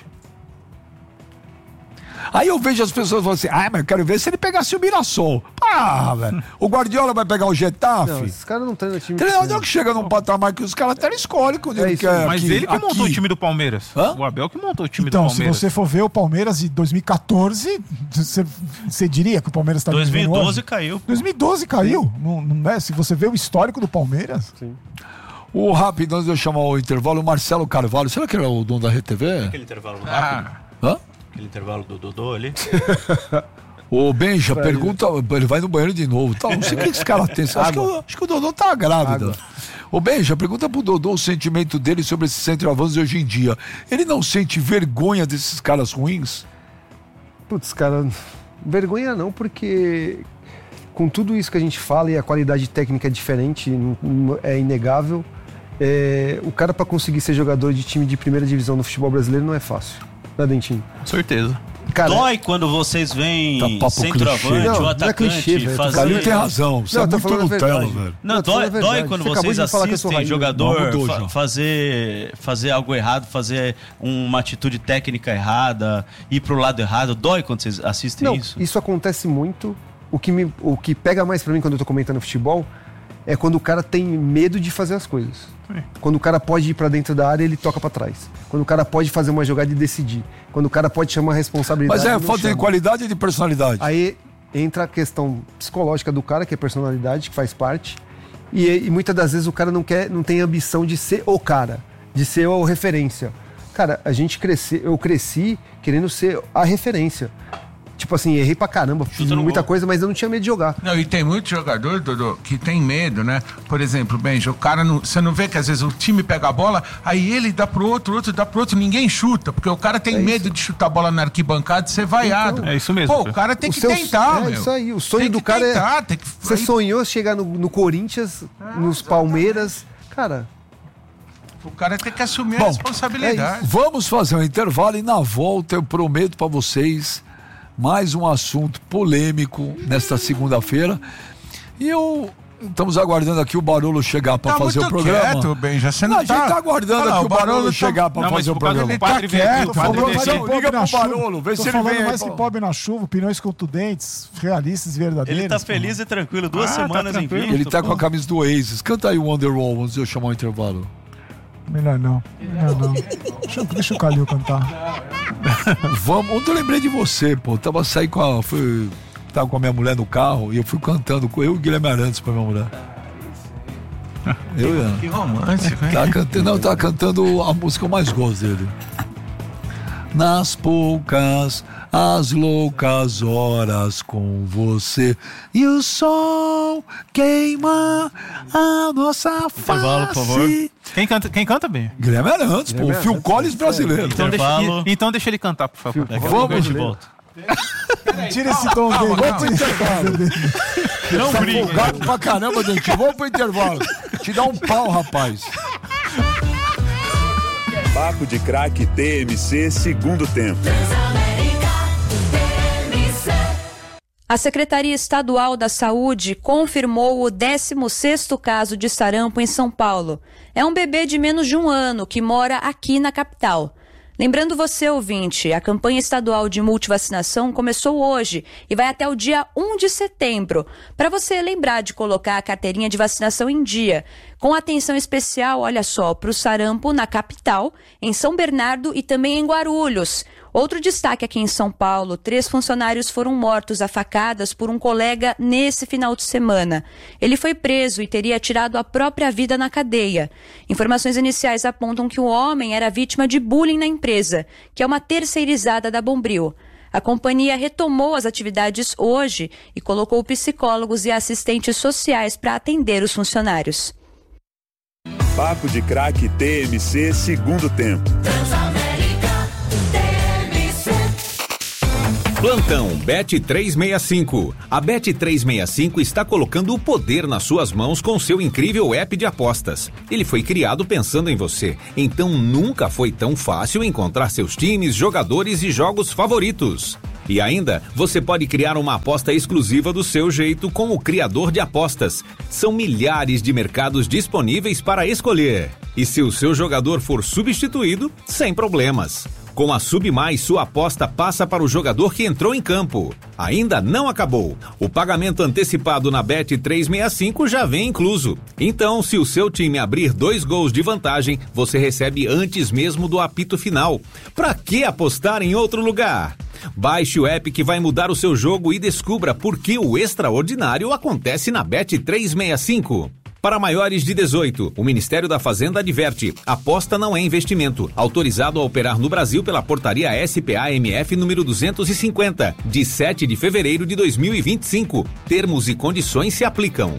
Speaker 1: Aí eu vejo as pessoas falando assim, mas eu quero ver se ele pegasse o Mirassol. Velho. O Guardiola vai pegar o Getafe.
Speaker 3: Não, esses caras não treinam time.
Speaker 1: Treinador que chega num patamar que os caras até escolhem quando ele quer.
Speaker 7: Mas ele que montou o time do Palmeiras. O Abel que montou o time do Palmeiras.
Speaker 6: Então, se você for ver o Palmeiras de 2014, você diria que o Palmeiras está
Speaker 4: 2012 caiu.
Speaker 6: 2012 caiu. Não é? Se você vê o histórico do Palmeiras.
Speaker 3: Sim.
Speaker 1: O rápido, antes de eu chamar o intervalo, o Marcelo Carvalho, será que ele é o dono da RTV?
Speaker 4: Aquele intervalo rápido. Aquele intervalo do Dodô ali.
Speaker 1: O Benja pergunta, ele vai no banheiro de novo. Não sei o que esse cara tem. Acho que o Dodô tá grávida. O Benja pergunta pro Dodô o sentimento dele sobre esses centroavantes de hoje em dia. Ele não sente vergonha desses caras ruins?
Speaker 3: Putz, cara, vergonha não, porque com tudo isso que a gente fala e a qualidade técnica é diferente, é inegável. O cara pra conseguir ser jogador de time de primeira divisão no futebol brasileiro não é fácil. Né, Dentinho?
Speaker 7: Com certeza.
Speaker 4: Cara, dói quando vocês veem centroavante ou atacante fazer...
Speaker 1: Calil tem razão, você é muito Nutella, velho.
Speaker 4: Não, dói quando vocês assistem jogador fazer algo errado, fazer uma atitude técnica errada, ir pro lado errado. Dói quando vocês assistem isso?
Speaker 3: Isso acontece muito. O que pega mais pra mim quando eu tô comentando futebol é quando o cara tem medo de fazer as coisas. Quando o cara pode ir pra dentro da área, ele toca pra trás. Quando o cara pode fazer uma jogada e decidir. Quando o cara pode chamar a responsabilidade.
Speaker 1: Mas falta de qualidade e de personalidade.
Speaker 3: Aí entra a questão psicológica do cara, que é personalidade, que faz parte. E muitas das vezes o cara não tem ambição de ser o cara, de ser a referência. Cara, eu cresci querendo ser a referência. Tipo assim, errei pra caramba, fiz muita coisa, mas eu não tinha medo de jogar.
Speaker 2: Não, e tem muito jogador, Dodô, que tem medo, né? Por exemplo, Benja, o cara você não vê que às vezes o time pega a bola, aí ele dá pro outro dá pro outro, ninguém chuta, porque o cara tem medo de chutar a bola na arquibancada e ser vaiado.
Speaker 7: Então, é isso mesmo.
Speaker 2: Pô, o cara tem que tentar, meu.
Speaker 3: É isso aí, o sonho do cara Você sonhou chegar no Corinthians, nos Palmeiras, cara...
Speaker 2: O cara tem que assumir a responsabilidade.
Speaker 1: Vamos fazer um intervalo e na volta eu prometo pra vocês mais um assunto polêmico nesta segunda-feira. E estamos aguardando aqui o Barolo chegar para fazer o programa.
Speaker 2: Quieto, Benja, você não
Speaker 1: a gente tá aguardando aqui o Barolo chegar para fazer o programa.
Speaker 6: Ele tá quieto,
Speaker 1: liga pro Barolo, vê se ele vem
Speaker 6: mais que pobre na chuva, pneus contundentes, realistas e verdadeiros.
Speaker 4: Ele tá feliz e tranquilo, 2 semanas em vida.
Speaker 1: Ele tá com a camisa do Oasis. Canta aí o Wonderwall, antes de eu chamar o intervalo.
Speaker 6: Melhor não. Deixa o Calil cantar.
Speaker 1: Ontem eu lembrei de você, pô. Tava com a minha mulher no carro e eu fui cantando com eu e o Guilherme Arantes pra minha mulher.
Speaker 2: Que romântico, hein?
Speaker 1: Tava cantando a música que eu mais gosto dele. Nas poucas, as loucas horas com você e o sol queima a nossa face.
Speaker 7: Por favor. Quem canta bem?
Speaker 1: Guilherme Arantes, pô, o Phil Collins brasileiro.
Speaker 7: Então deixa ele cantar, por favor.
Speaker 1: Vamos de volta.
Speaker 6: Tira esse tom dele. Vamos pro intervalo.
Speaker 1: Não briga. Gato pra caramba, gente. Vamos pro intervalo. Te dá um pau, rapaz.
Speaker 8: Papo de Craque TMC, segundo tempo.
Speaker 9: A Secretaria Estadual da Saúde confirmou o 16º caso de sarampo em São Paulo. É um bebê de menos de 1 ano que mora aqui na capital. Lembrando você, ouvinte, a campanha estadual de multivacinação começou hoje e vai até o dia 1 de setembro, para você lembrar de colocar a carteirinha de vacinação em dia, com atenção especial, olha só, para o sarampo na capital, em São Bernardo e também em Guarulhos. Outro destaque aqui em São Paulo, 3 funcionários foram mortos a facadas por um colega nesse final de semana. Ele foi preso e teria tirado a própria vida na cadeia. Informações iniciais apontam que o homem era vítima de bullying na empresa, que é uma terceirizada da Bombril. A companhia retomou as atividades hoje e colocou psicólogos e assistentes sociais para atender os funcionários.
Speaker 8: Papo de Craque TMC, segundo tempo.
Speaker 10: Plantão Bet365. A Bet365 está colocando o poder nas suas mãos com seu incrível app de apostas. Ele foi criado pensando em você, então nunca foi tão fácil encontrar seus times, jogadores e jogos favoritos. E ainda, você pode criar uma aposta exclusiva do seu jeito com o criador de apostas. São milhares de mercados disponíveis para escolher. E se o seu jogador for substituído, sem problemas. Com a Sub Mais, sua aposta passa para o jogador que entrou em campo. Ainda não acabou. O pagamento antecipado na Bet365 já vem incluso. Então, se o seu time abrir 2 gols de vantagem, você recebe antes mesmo do apito final. Pra que apostar em outro lugar? Baixe o app que vai mudar o seu jogo e descubra por que o extraordinário acontece na Bet365. Para maiores de 18, o Ministério da Fazenda adverte: aposta não é investimento. Autorizado a operar no Brasil pela portaria SPA-MF número 250, de 7 de fevereiro de 2025. Termos e condições se aplicam.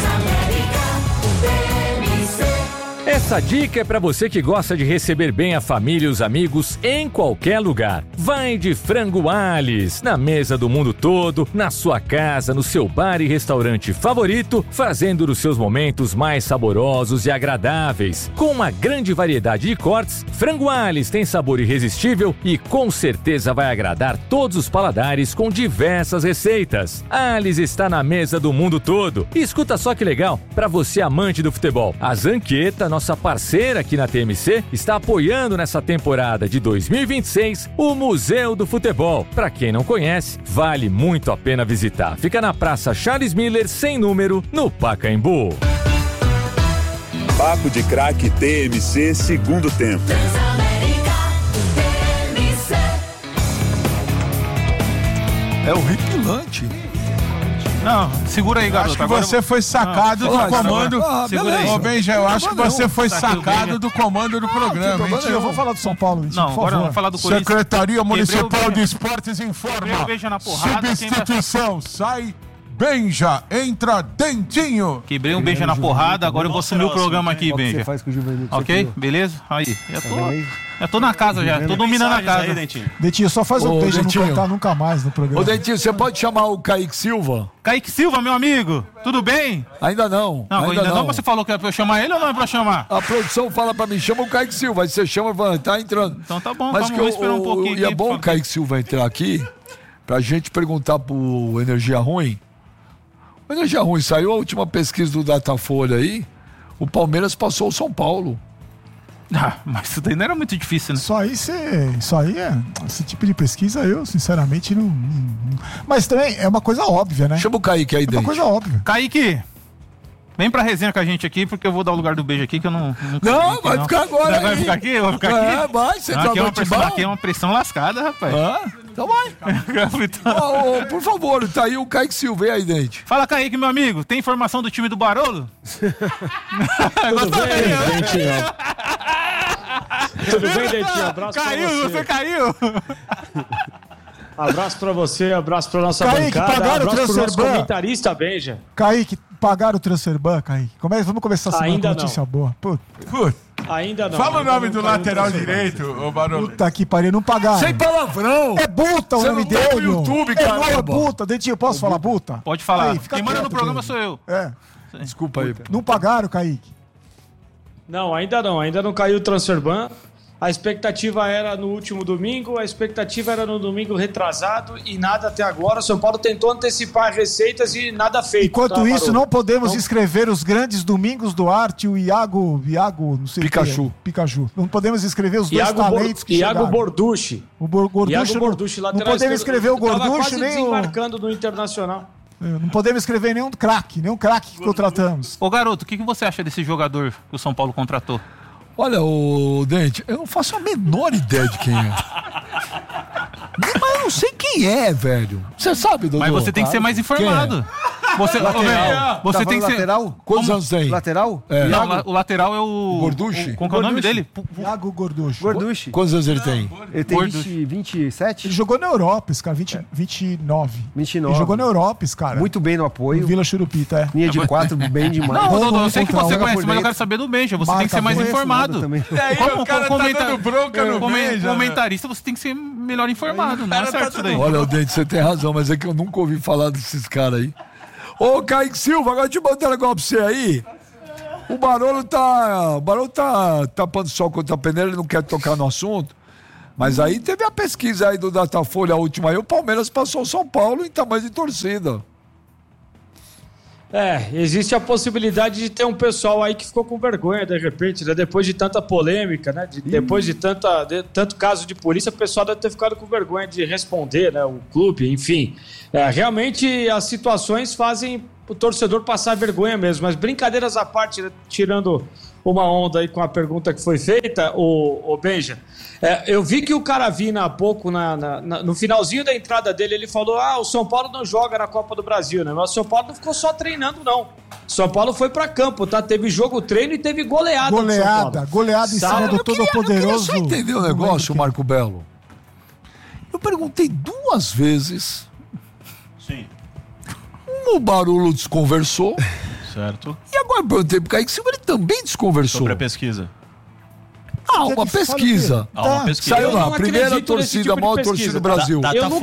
Speaker 11: Essa dica é para você que gosta de receber bem a família e os amigos em qualquer lugar. Vai de Frango Alice, na mesa do mundo todo, na sua casa, no seu bar e restaurante favorito, fazendo dos seus momentos mais saborosos e agradáveis. Com uma grande variedade de cortes, Frango Alice tem sabor irresistível e com certeza vai agradar todos os paladares com diversas receitas. Alice está na mesa do mundo todo. E escuta só que legal, para você amante do futebol, a Zanqueta, nossa parceira aqui na TMC, está apoiando nessa temporada de 2026 o Museu do Futebol. Para quem não conhece, vale muito a pena visitar. Fica na Praça Charles Miller, sem número, no Pacaembu.
Speaker 8: Papo de Craque TMC, segundo tempo.
Speaker 1: É horripilante.
Speaker 7: Não, segura aí, garoto.
Speaker 2: Acho que você foi sacado do comando.
Speaker 7: Segura aí.
Speaker 2: Ô, Benja, eu acho que você foi sacado do comando do programa.
Speaker 6: Hein, eu vou falar do São Paulo.
Speaker 7: Não, agora vamos falar do Corinthians.
Speaker 2: Secretaria Municipal de Esportes informa.
Speaker 7: Benja na porrada.
Speaker 2: Substituição, sai Benja, entra Dentinho.
Speaker 7: Quebrei um Benja na porrada, agora eu vou assumir o programa aqui, Benja.
Speaker 3: Você faz com o Juvenil?
Speaker 7: Ok? Beleza? Aí. Já tô na casa já, tô dominando a casa.
Speaker 6: Dentinho, só faz o Benja não contar nunca mais no programa.
Speaker 1: Ô, Dentinho, você pode chamar o Kaique Silva?
Speaker 7: Kaique Silva, meu amigo, tudo bem?
Speaker 1: Ainda não.
Speaker 7: Não, ainda não. Você falou que é pra eu chamar ele ou não é pra chamar?
Speaker 1: A produção fala pra mim, chama o Kaique Silva. Aí você chama e fala, tá entrando.
Speaker 7: Então tá bom,
Speaker 1: mas
Speaker 7: vamos esperar um pouquinho.
Speaker 1: E é bom o Kaique Silva entrar aqui pra gente perguntar pro Energia Ruim. O Energia Ruim, saiu a última pesquisa do Datafolha aí, o Palmeiras passou o São Paulo.
Speaker 7: Ah, mas isso daí não era muito difícil, né?
Speaker 6: Esse tipo de pesquisa eu, sinceramente, não. Mas também é uma coisa óbvia, né?
Speaker 1: Chama o Kaique aí dentro.
Speaker 6: É uma coisa óbvia.
Speaker 7: Kaique, vem pra resenha com a gente aqui, porque eu vou dar o lugar do beijo aqui, que eu não...
Speaker 1: Não, vai ficar agora.
Speaker 7: Vai ficar aqui? Eu vou ficar aqui?
Speaker 1: É, vai, você tá
Speaker 7: aqui é uma pressão lascada, rapaz.
Speaker 1: Então vai. Por favor, tá aí o Kaique Silva, aí dentro.
Speaker 7: Fala, Kaique, meu amigo, tem informação do time do Barolo?
Speaker 12: Tudo bem, Dentinho? Tudo bem, Dentinho? Abraço
Speaker 7: caiu,
Speaker 12: pra
Speaker 7: você caiu!
Speaker 12: Abraço pra você, abraço pra nossa
Speaker 6: Kaique,
Speaker 12: bancada, abraço pro nosso comentarista, Benja.
Speaker 6: Kaique, pagaram o Transferban, Kaique. Vamos começar a semana com notícia boa. Puta.
Speaker 12: Ainda não.
Speaker 2: Fala o nome do lateral direito, ô Barolo.
Speaker 6: Puta que pariu, não pagaram.
Speaker 1: Sem palavrão.
Speaker 6: É Buta o nome dele.
Speaker 1: Você não YouTube, cara.
Speaker 6: Não é Buta. Dentinho, posso falar Buta?
Speaker 7: Pode falar.
Speaker 6: Aí,
Speaker 7: quem manda no programa sou eu.
Speaker 1: Desculpa aí.
Speaker 6: Não pagaram, Kaique.
Speaker 12: Não, ainda não caiu o Transferban. A expectativa era no último domingo, a expectativa era no domingo retrasado e nada até agora. O São Paulo tentou antecipar receitas e nada feito.
Speaker 6: Enquanto isso, não podemos escrever os grandes Domingos Duarte e o Iago, não sei Pikachu. Não podemos escrever os dois talentos que
Speaker 12: Iago
Speaker 6: chegaram.
Speaker 12: Borducci.
Speaker 6: O Gorducci,
Speaker 12: lateral
Speaker 6: não podemos escrever o Gorducci nem
Speaker 12: desembarcando no Internacional.
Speaker 6: Não podemos escrever nenhum craque que contratamos.
Speaker 7: Ô garoto, o que você acha desse jogador que o São Paulo contratou?
Speaker 1: Olha, o Dente, eu não faço a menor ideia de quem é. Mas eu não sei quem é, velho. Você sabe, Dodô?
Speaker 7: Mas você tem que ser mais informado. Você, você tem que ser...
Speaker 3: Lateral?
Speaker 1: Quantos anos tem?
Speaker 3: Lateral?
Speaker 1: É.
Speaker 7: Não, o lateral é o...
Speaker 1: Gorducci?
Speaker 7: Qual que é o nome dele?
Speaker 6: Iago Gorducci.
Speaker 1: Quantos anos ele tem?
Speaker 3: Ele tem 27?
Speaker 6: Ele jogou na Europa, esse cara, 29. Ele jogou na Europa, esse cara.
Speaker 3: Muito bem no apoio.
Speaker 6: No Vila Churupita,
Speaker 3: Linha de 4, bem demais.
Speaker 7: Não, Dodô, eu sei que você conhece, mas eu quero saber do Benja. Você tem que ser mais informado.
Speaker 2: E aí, o cara tá dando bronca no Benja.
Speaker 7: Comentarista, você tem que ser melhor informado. Não é certo isso daí.
Speaker 1: Olha, o Dente, você tem razão, mas é que eu nunca ouvi falar desses caras aí. Ô, Kaique Silva, agora deixa eu mandar um negócio pra você aí. O Barolo tá tapando sol contra a peneira, ele não quer tocar no assunto. Mas aí teve a pesquisa aí do Datafolha, a última aí, o Palmeiras passou o São Paulo em tamanho de torcida.
Speaker 12: Existe a possibilidade de ter um pessoal aí que ficou com vergonha, de repente, né? Depois de tanta polêmica, né? Depois de tanto caso de polícia, o pessoal deve ter ficado com vergonha de responder, né? O clube, enfim. Realmente, as situações fazem o torcedor passar vergonha mesmo. Mas brincadeiras à parte, né? Tirando uma onda aí com a pergunta que foi feita, o Benja, eu vi que o Caravina há pouco, no finalzinho da entrada dele, ele falou, o São Paulo não joga na Copa do Brasil, né? Mas o São Paulo não ficou só treinando, não. O São Paulo foi pra campo, tá? Teve jogo, treino e teve goleada
Speaker 6: Goleada em cima do Todo-Poderoso.
Speaker 1: Eu queria só entender o negócio, Marco Belo. Eu perguntei 2 vezes.
Speaker 4: Sim.
Speaker 1: O Barolo desconversou.
Speaker 4: Certo.
Speaker 1: E agora eu perguntei pro Kaique Silva, ele também desconversou.
Speaker 4: Sobre a pesquisa.
Speaker 1: Uma pesquisa. Saiu lá, primeira torcida, a maior torcida do Brasil.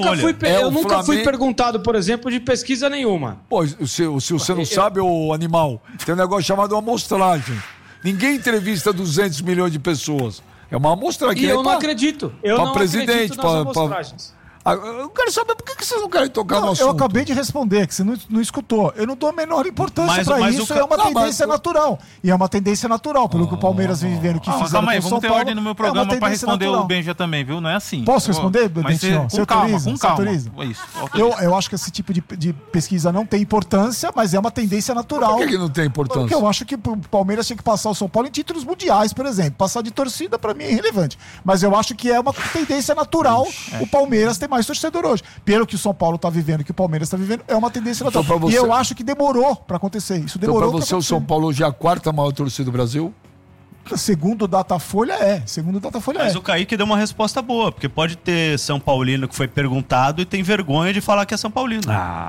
Speaker 12: Eu nunca fui perguntado, por exemplo, de pesquisa nenhuma.
Speaker 1: Pô, se você não sabe, ô animal, tem um negócio chamado amostragem. Ninguém entrevista 200 milhões de pessoas. É uma amostragem.
Speaker 12: E eu não acredito. Eu não
Speaker 1: presidente,
Speaker 12: acredito nas amostragens.
Speaker 1: Eu quero saber por que vocês não querem tocar no assunto.
Speaker 6: Eu acabei de responder, que você não escutou. Eu não dou a menor importância pra isso, é uma tendência natural. E é uma tendência natural, pelo que o Palmeiras vem vivendo, que fizeram
Speaker 7: calma aí,
Speaker 6: com o São
Speaker 7: vamos ter
Speaker 6: Paulo,
Speaker 7: ordem no meu programa pra responder
Speaker 6: natural.
Speaker 7: o Benja também, viu? Não é assim.
Speaker 6: Posso responder, Bentinho?
Speaker 7: Com calma. Isso,
Speaker 6: eu acho que esse tipo de pesquisa não tem importância, mas é uma tendência natural.
Speaker 1: Por que não tem importância?
Speaker 6: Porque eu acho que o Palmeiras tinha que passar o São Paulo em títulos mundiais, por exemplo. Passar de torcida, pra mim, é irrelevante. Mas eu acho que é uma tendência natural o Palmeiras ter mais torcedor hoje. Pelo que o São Paulo tá vivendo, que o Palmeiras tá vivendo, é uma tendência natural.
Speaker 1: Então, você...
Speaker 6: E eu acho que demorou pra acontecer. Isso demorou
Speaker 1: pra você, o São Paulo hoje é a 4ª maior torcida do Brasil?
Speaker 6: Segundo o Datafolha é.
Speaker 4: Mas o Kaique deu uma resposta boa, porque pode ter São Paulino que foi perguntado e tem vergonha de falar que é São Paulino.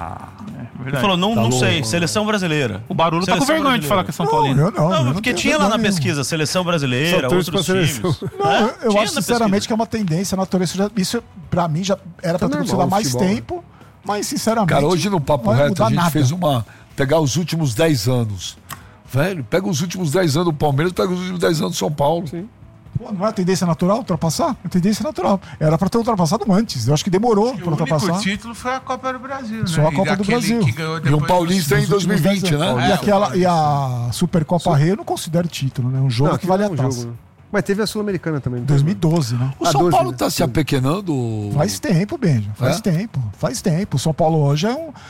Speaker 4: Ele falou, não sei, seleção brasileira.
Speaker 7: O Barulho tá com vergonha de falar que é São Paulino.
Speaker 6: Eu não,
Speaker 4: porque tinha lá na pesquisa, seleção brasileira, outros times.
Speaker 6: Não, eu acho sinceramente que é uma tendência natural. Isso pra mim já era pra ter acontecido há mais tempo, mas sinceramente...
Speaker 1: Cara, hoje no Papo Reto a gente fez pegar os últimos 10 anos. Velho, pega os últimos 10 anos do Palmeiras, pega os últimos 10 anos do São Paulo.
Speaker 6: Sim. Pô, não é a tendência natural ultrapassar? É tendência natural. Era pra ter ultrapassado antes. Eu acho que demorou pra ultrapassar.
Speaker 2: O único título foi a Copa do Brasil, né?
Speaker 6: Só a Copa do Brasil.
Speaker 1: E o Paulista em 2020, né?
Speaker 6: E a Supercopa Rio eu não considero título, né? Um jogo que vale a taça.
Speaker 3: Mas teve a Sul-Americana também.
Speaker 6: 2012, né?
Speaker 1: O São Paulo tá se apequenando?
Speaker 6: Faz tempo, Benja. Faz tempo. O São Paulo hoje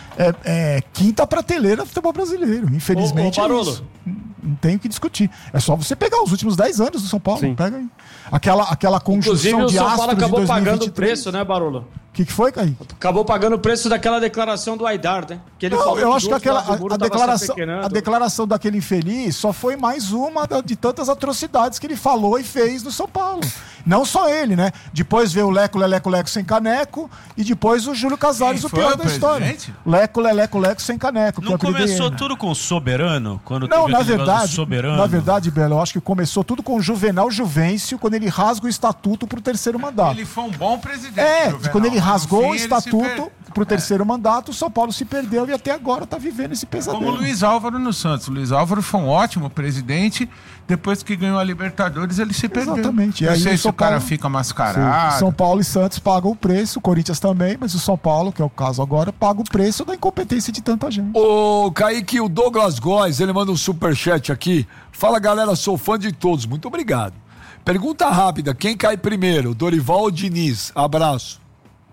Speaker 6: é quinta prateleira do futebol brasileiro. Infelizmente é isso. Não tem o que discutir. É só você pegar os últimos 10 anos do São Paulo.
Speaker 3: Sim.
Speaker 6: Pega aí. Aquela conjunção de astros de 2023.
Speaker 12: Inclusive o São Paulo acabou pagando o preço, né, Barolo?
Speaker 6: O que foi, Kaique?
Speaker 12: Acabou pagando o preço daquela declaração do Aidar, né? Que ele falou
Speaker 6: eu acho que a declaração daquele infeliz só foi mais uma de tantas atrocidades que ele falou e fez no São Paulo. Não só ele, né? Depois veio o Leco sem caneco e depois o Júlio Casares, o pior da história. Leco sem caneco.
Speaker 4: Não começou tudo com o Soberano? Quando
Speaker 6: não, na verdade,
Speaker 4: soberano.
Speaker 6: Na verdade, Belo, eu acho que começou tudo com o Juvenal Juvencio, quando ele rasga o estatuto pro terceiro mandato.
Speaker 2: Ele foi um bom presidente. Juvenal,
Speaker 6: quando ele rasgou o
Speaker 2: fim,
Speaker 6: estatuto pro terceiro mandato, o São Paulo se perdeu e até agora tá vivendo esse pesadelo.
Speaker 2: Como o Luiz Álvaro no Santos. O Luiz Álvaro foi um ótimo presidente. Depois que ganhou a Libertadores, ele se perdeu.
Speaker 6: Exatamente. E
Speaker 2: Eu
Speaker 6: aí
Speaker 2: sei
Speaker 6: o
Speaker 2: se
Speaker 6: São
Speaker 2: o cara
Speaker 6: Paulo-
Speaker 2: fica mascarado.
Speaker 6: Sim. São Paulo e Santos pagam o preço, o Corinthians também, mas o São Paulo, que é o caso agora, paga o preço da incompetência de tanta gente.
Speaker 1: Ô, Kaique, o Douglas Góes, ele manda um superchat aqui. Fala, galera, sou fã de todos. Muito obrigado. Pergunta rápida, quem cai primeiro, Dorival ou Diniz? Abraço.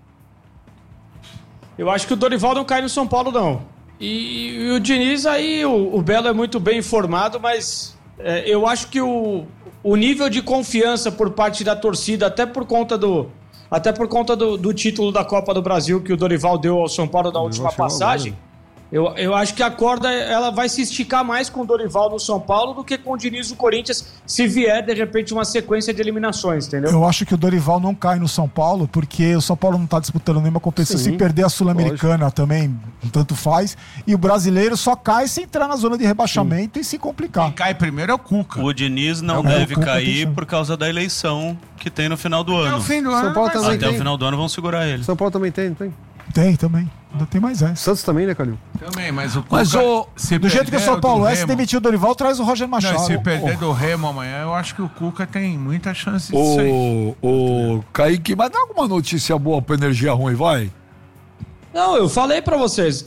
Speaker 12: Eu acho que o Dorival não cai no São Paulo, não. E o Diniz aí, o Belo é muito bem informado, mas eu acho que o nível de confiança por parte da torcida, até por conta do título da Copa do Brasil que o Dorival deu ao São Paulo na última passagem, eu acho que a corda ela vai se esticar mais com o Dorival no São Paulo do que com o Diniz no Corinthians, se vier, de repente, uma sequência de eliminações, entendeu?
Speaker 6: Eu acho que o Dorival não cai no São Paulo, porque o São Paulo não tá disputando nenhuma competição.
Speaker 3: Sim,
Speaker 6: se perder a Sul-Americana também, tanto faz. E o brasileiro só cai se entrar na zona de rebaixamento e se complicar.
Speaker 2: Quem cai primeiro é o Cuca.
Speaker 4: O Diniz não
Speaker 6: o
Speaker 4: deve
Speaker 6: Cuca
Speaker 4: cair
Speaker 6: tem
Speaker 4: por causa da eleição que tem no final do
Speaker 2: Até
Speaker 4: ano.
Speaker 2: o fim do
Speaker 3: São
Speaker 2: ano.
Speaker 3: Paulo
Speaker 2: mas-
Speaker 3: também
Speaker 4: Até o
Speaker 3: tem.
Speaker 4: final do ano vão segurar ele.
Speaker 3: São Paulo também tem, não tem?
Speaker 6: Tem também. Ainda tem mais essa.
Speaker 3: Santos também, né, Calil?
Speaker 2: Também, mas o Cuca...
Speaker 1: Mas
Speaker 2: se
Speaker 6: Do jeito que o
Speaker 2: perder
Speaker 6: São Paulo
Speaker 2: do
Speaker 6: é, se
Speaker 2: Remo-
Speaker 6: demitir o Dorival, traz o Roger Machado.
Speaker 2: Não, se perder do Remo amanhã, eu acho que o Cuca tem muita chance disso aí.
Speaker 1: Ô, Kaique, mas dá alguma notícia boa pra energia ruim, vai?
Speaker 12: Não, eu falei pra vocês.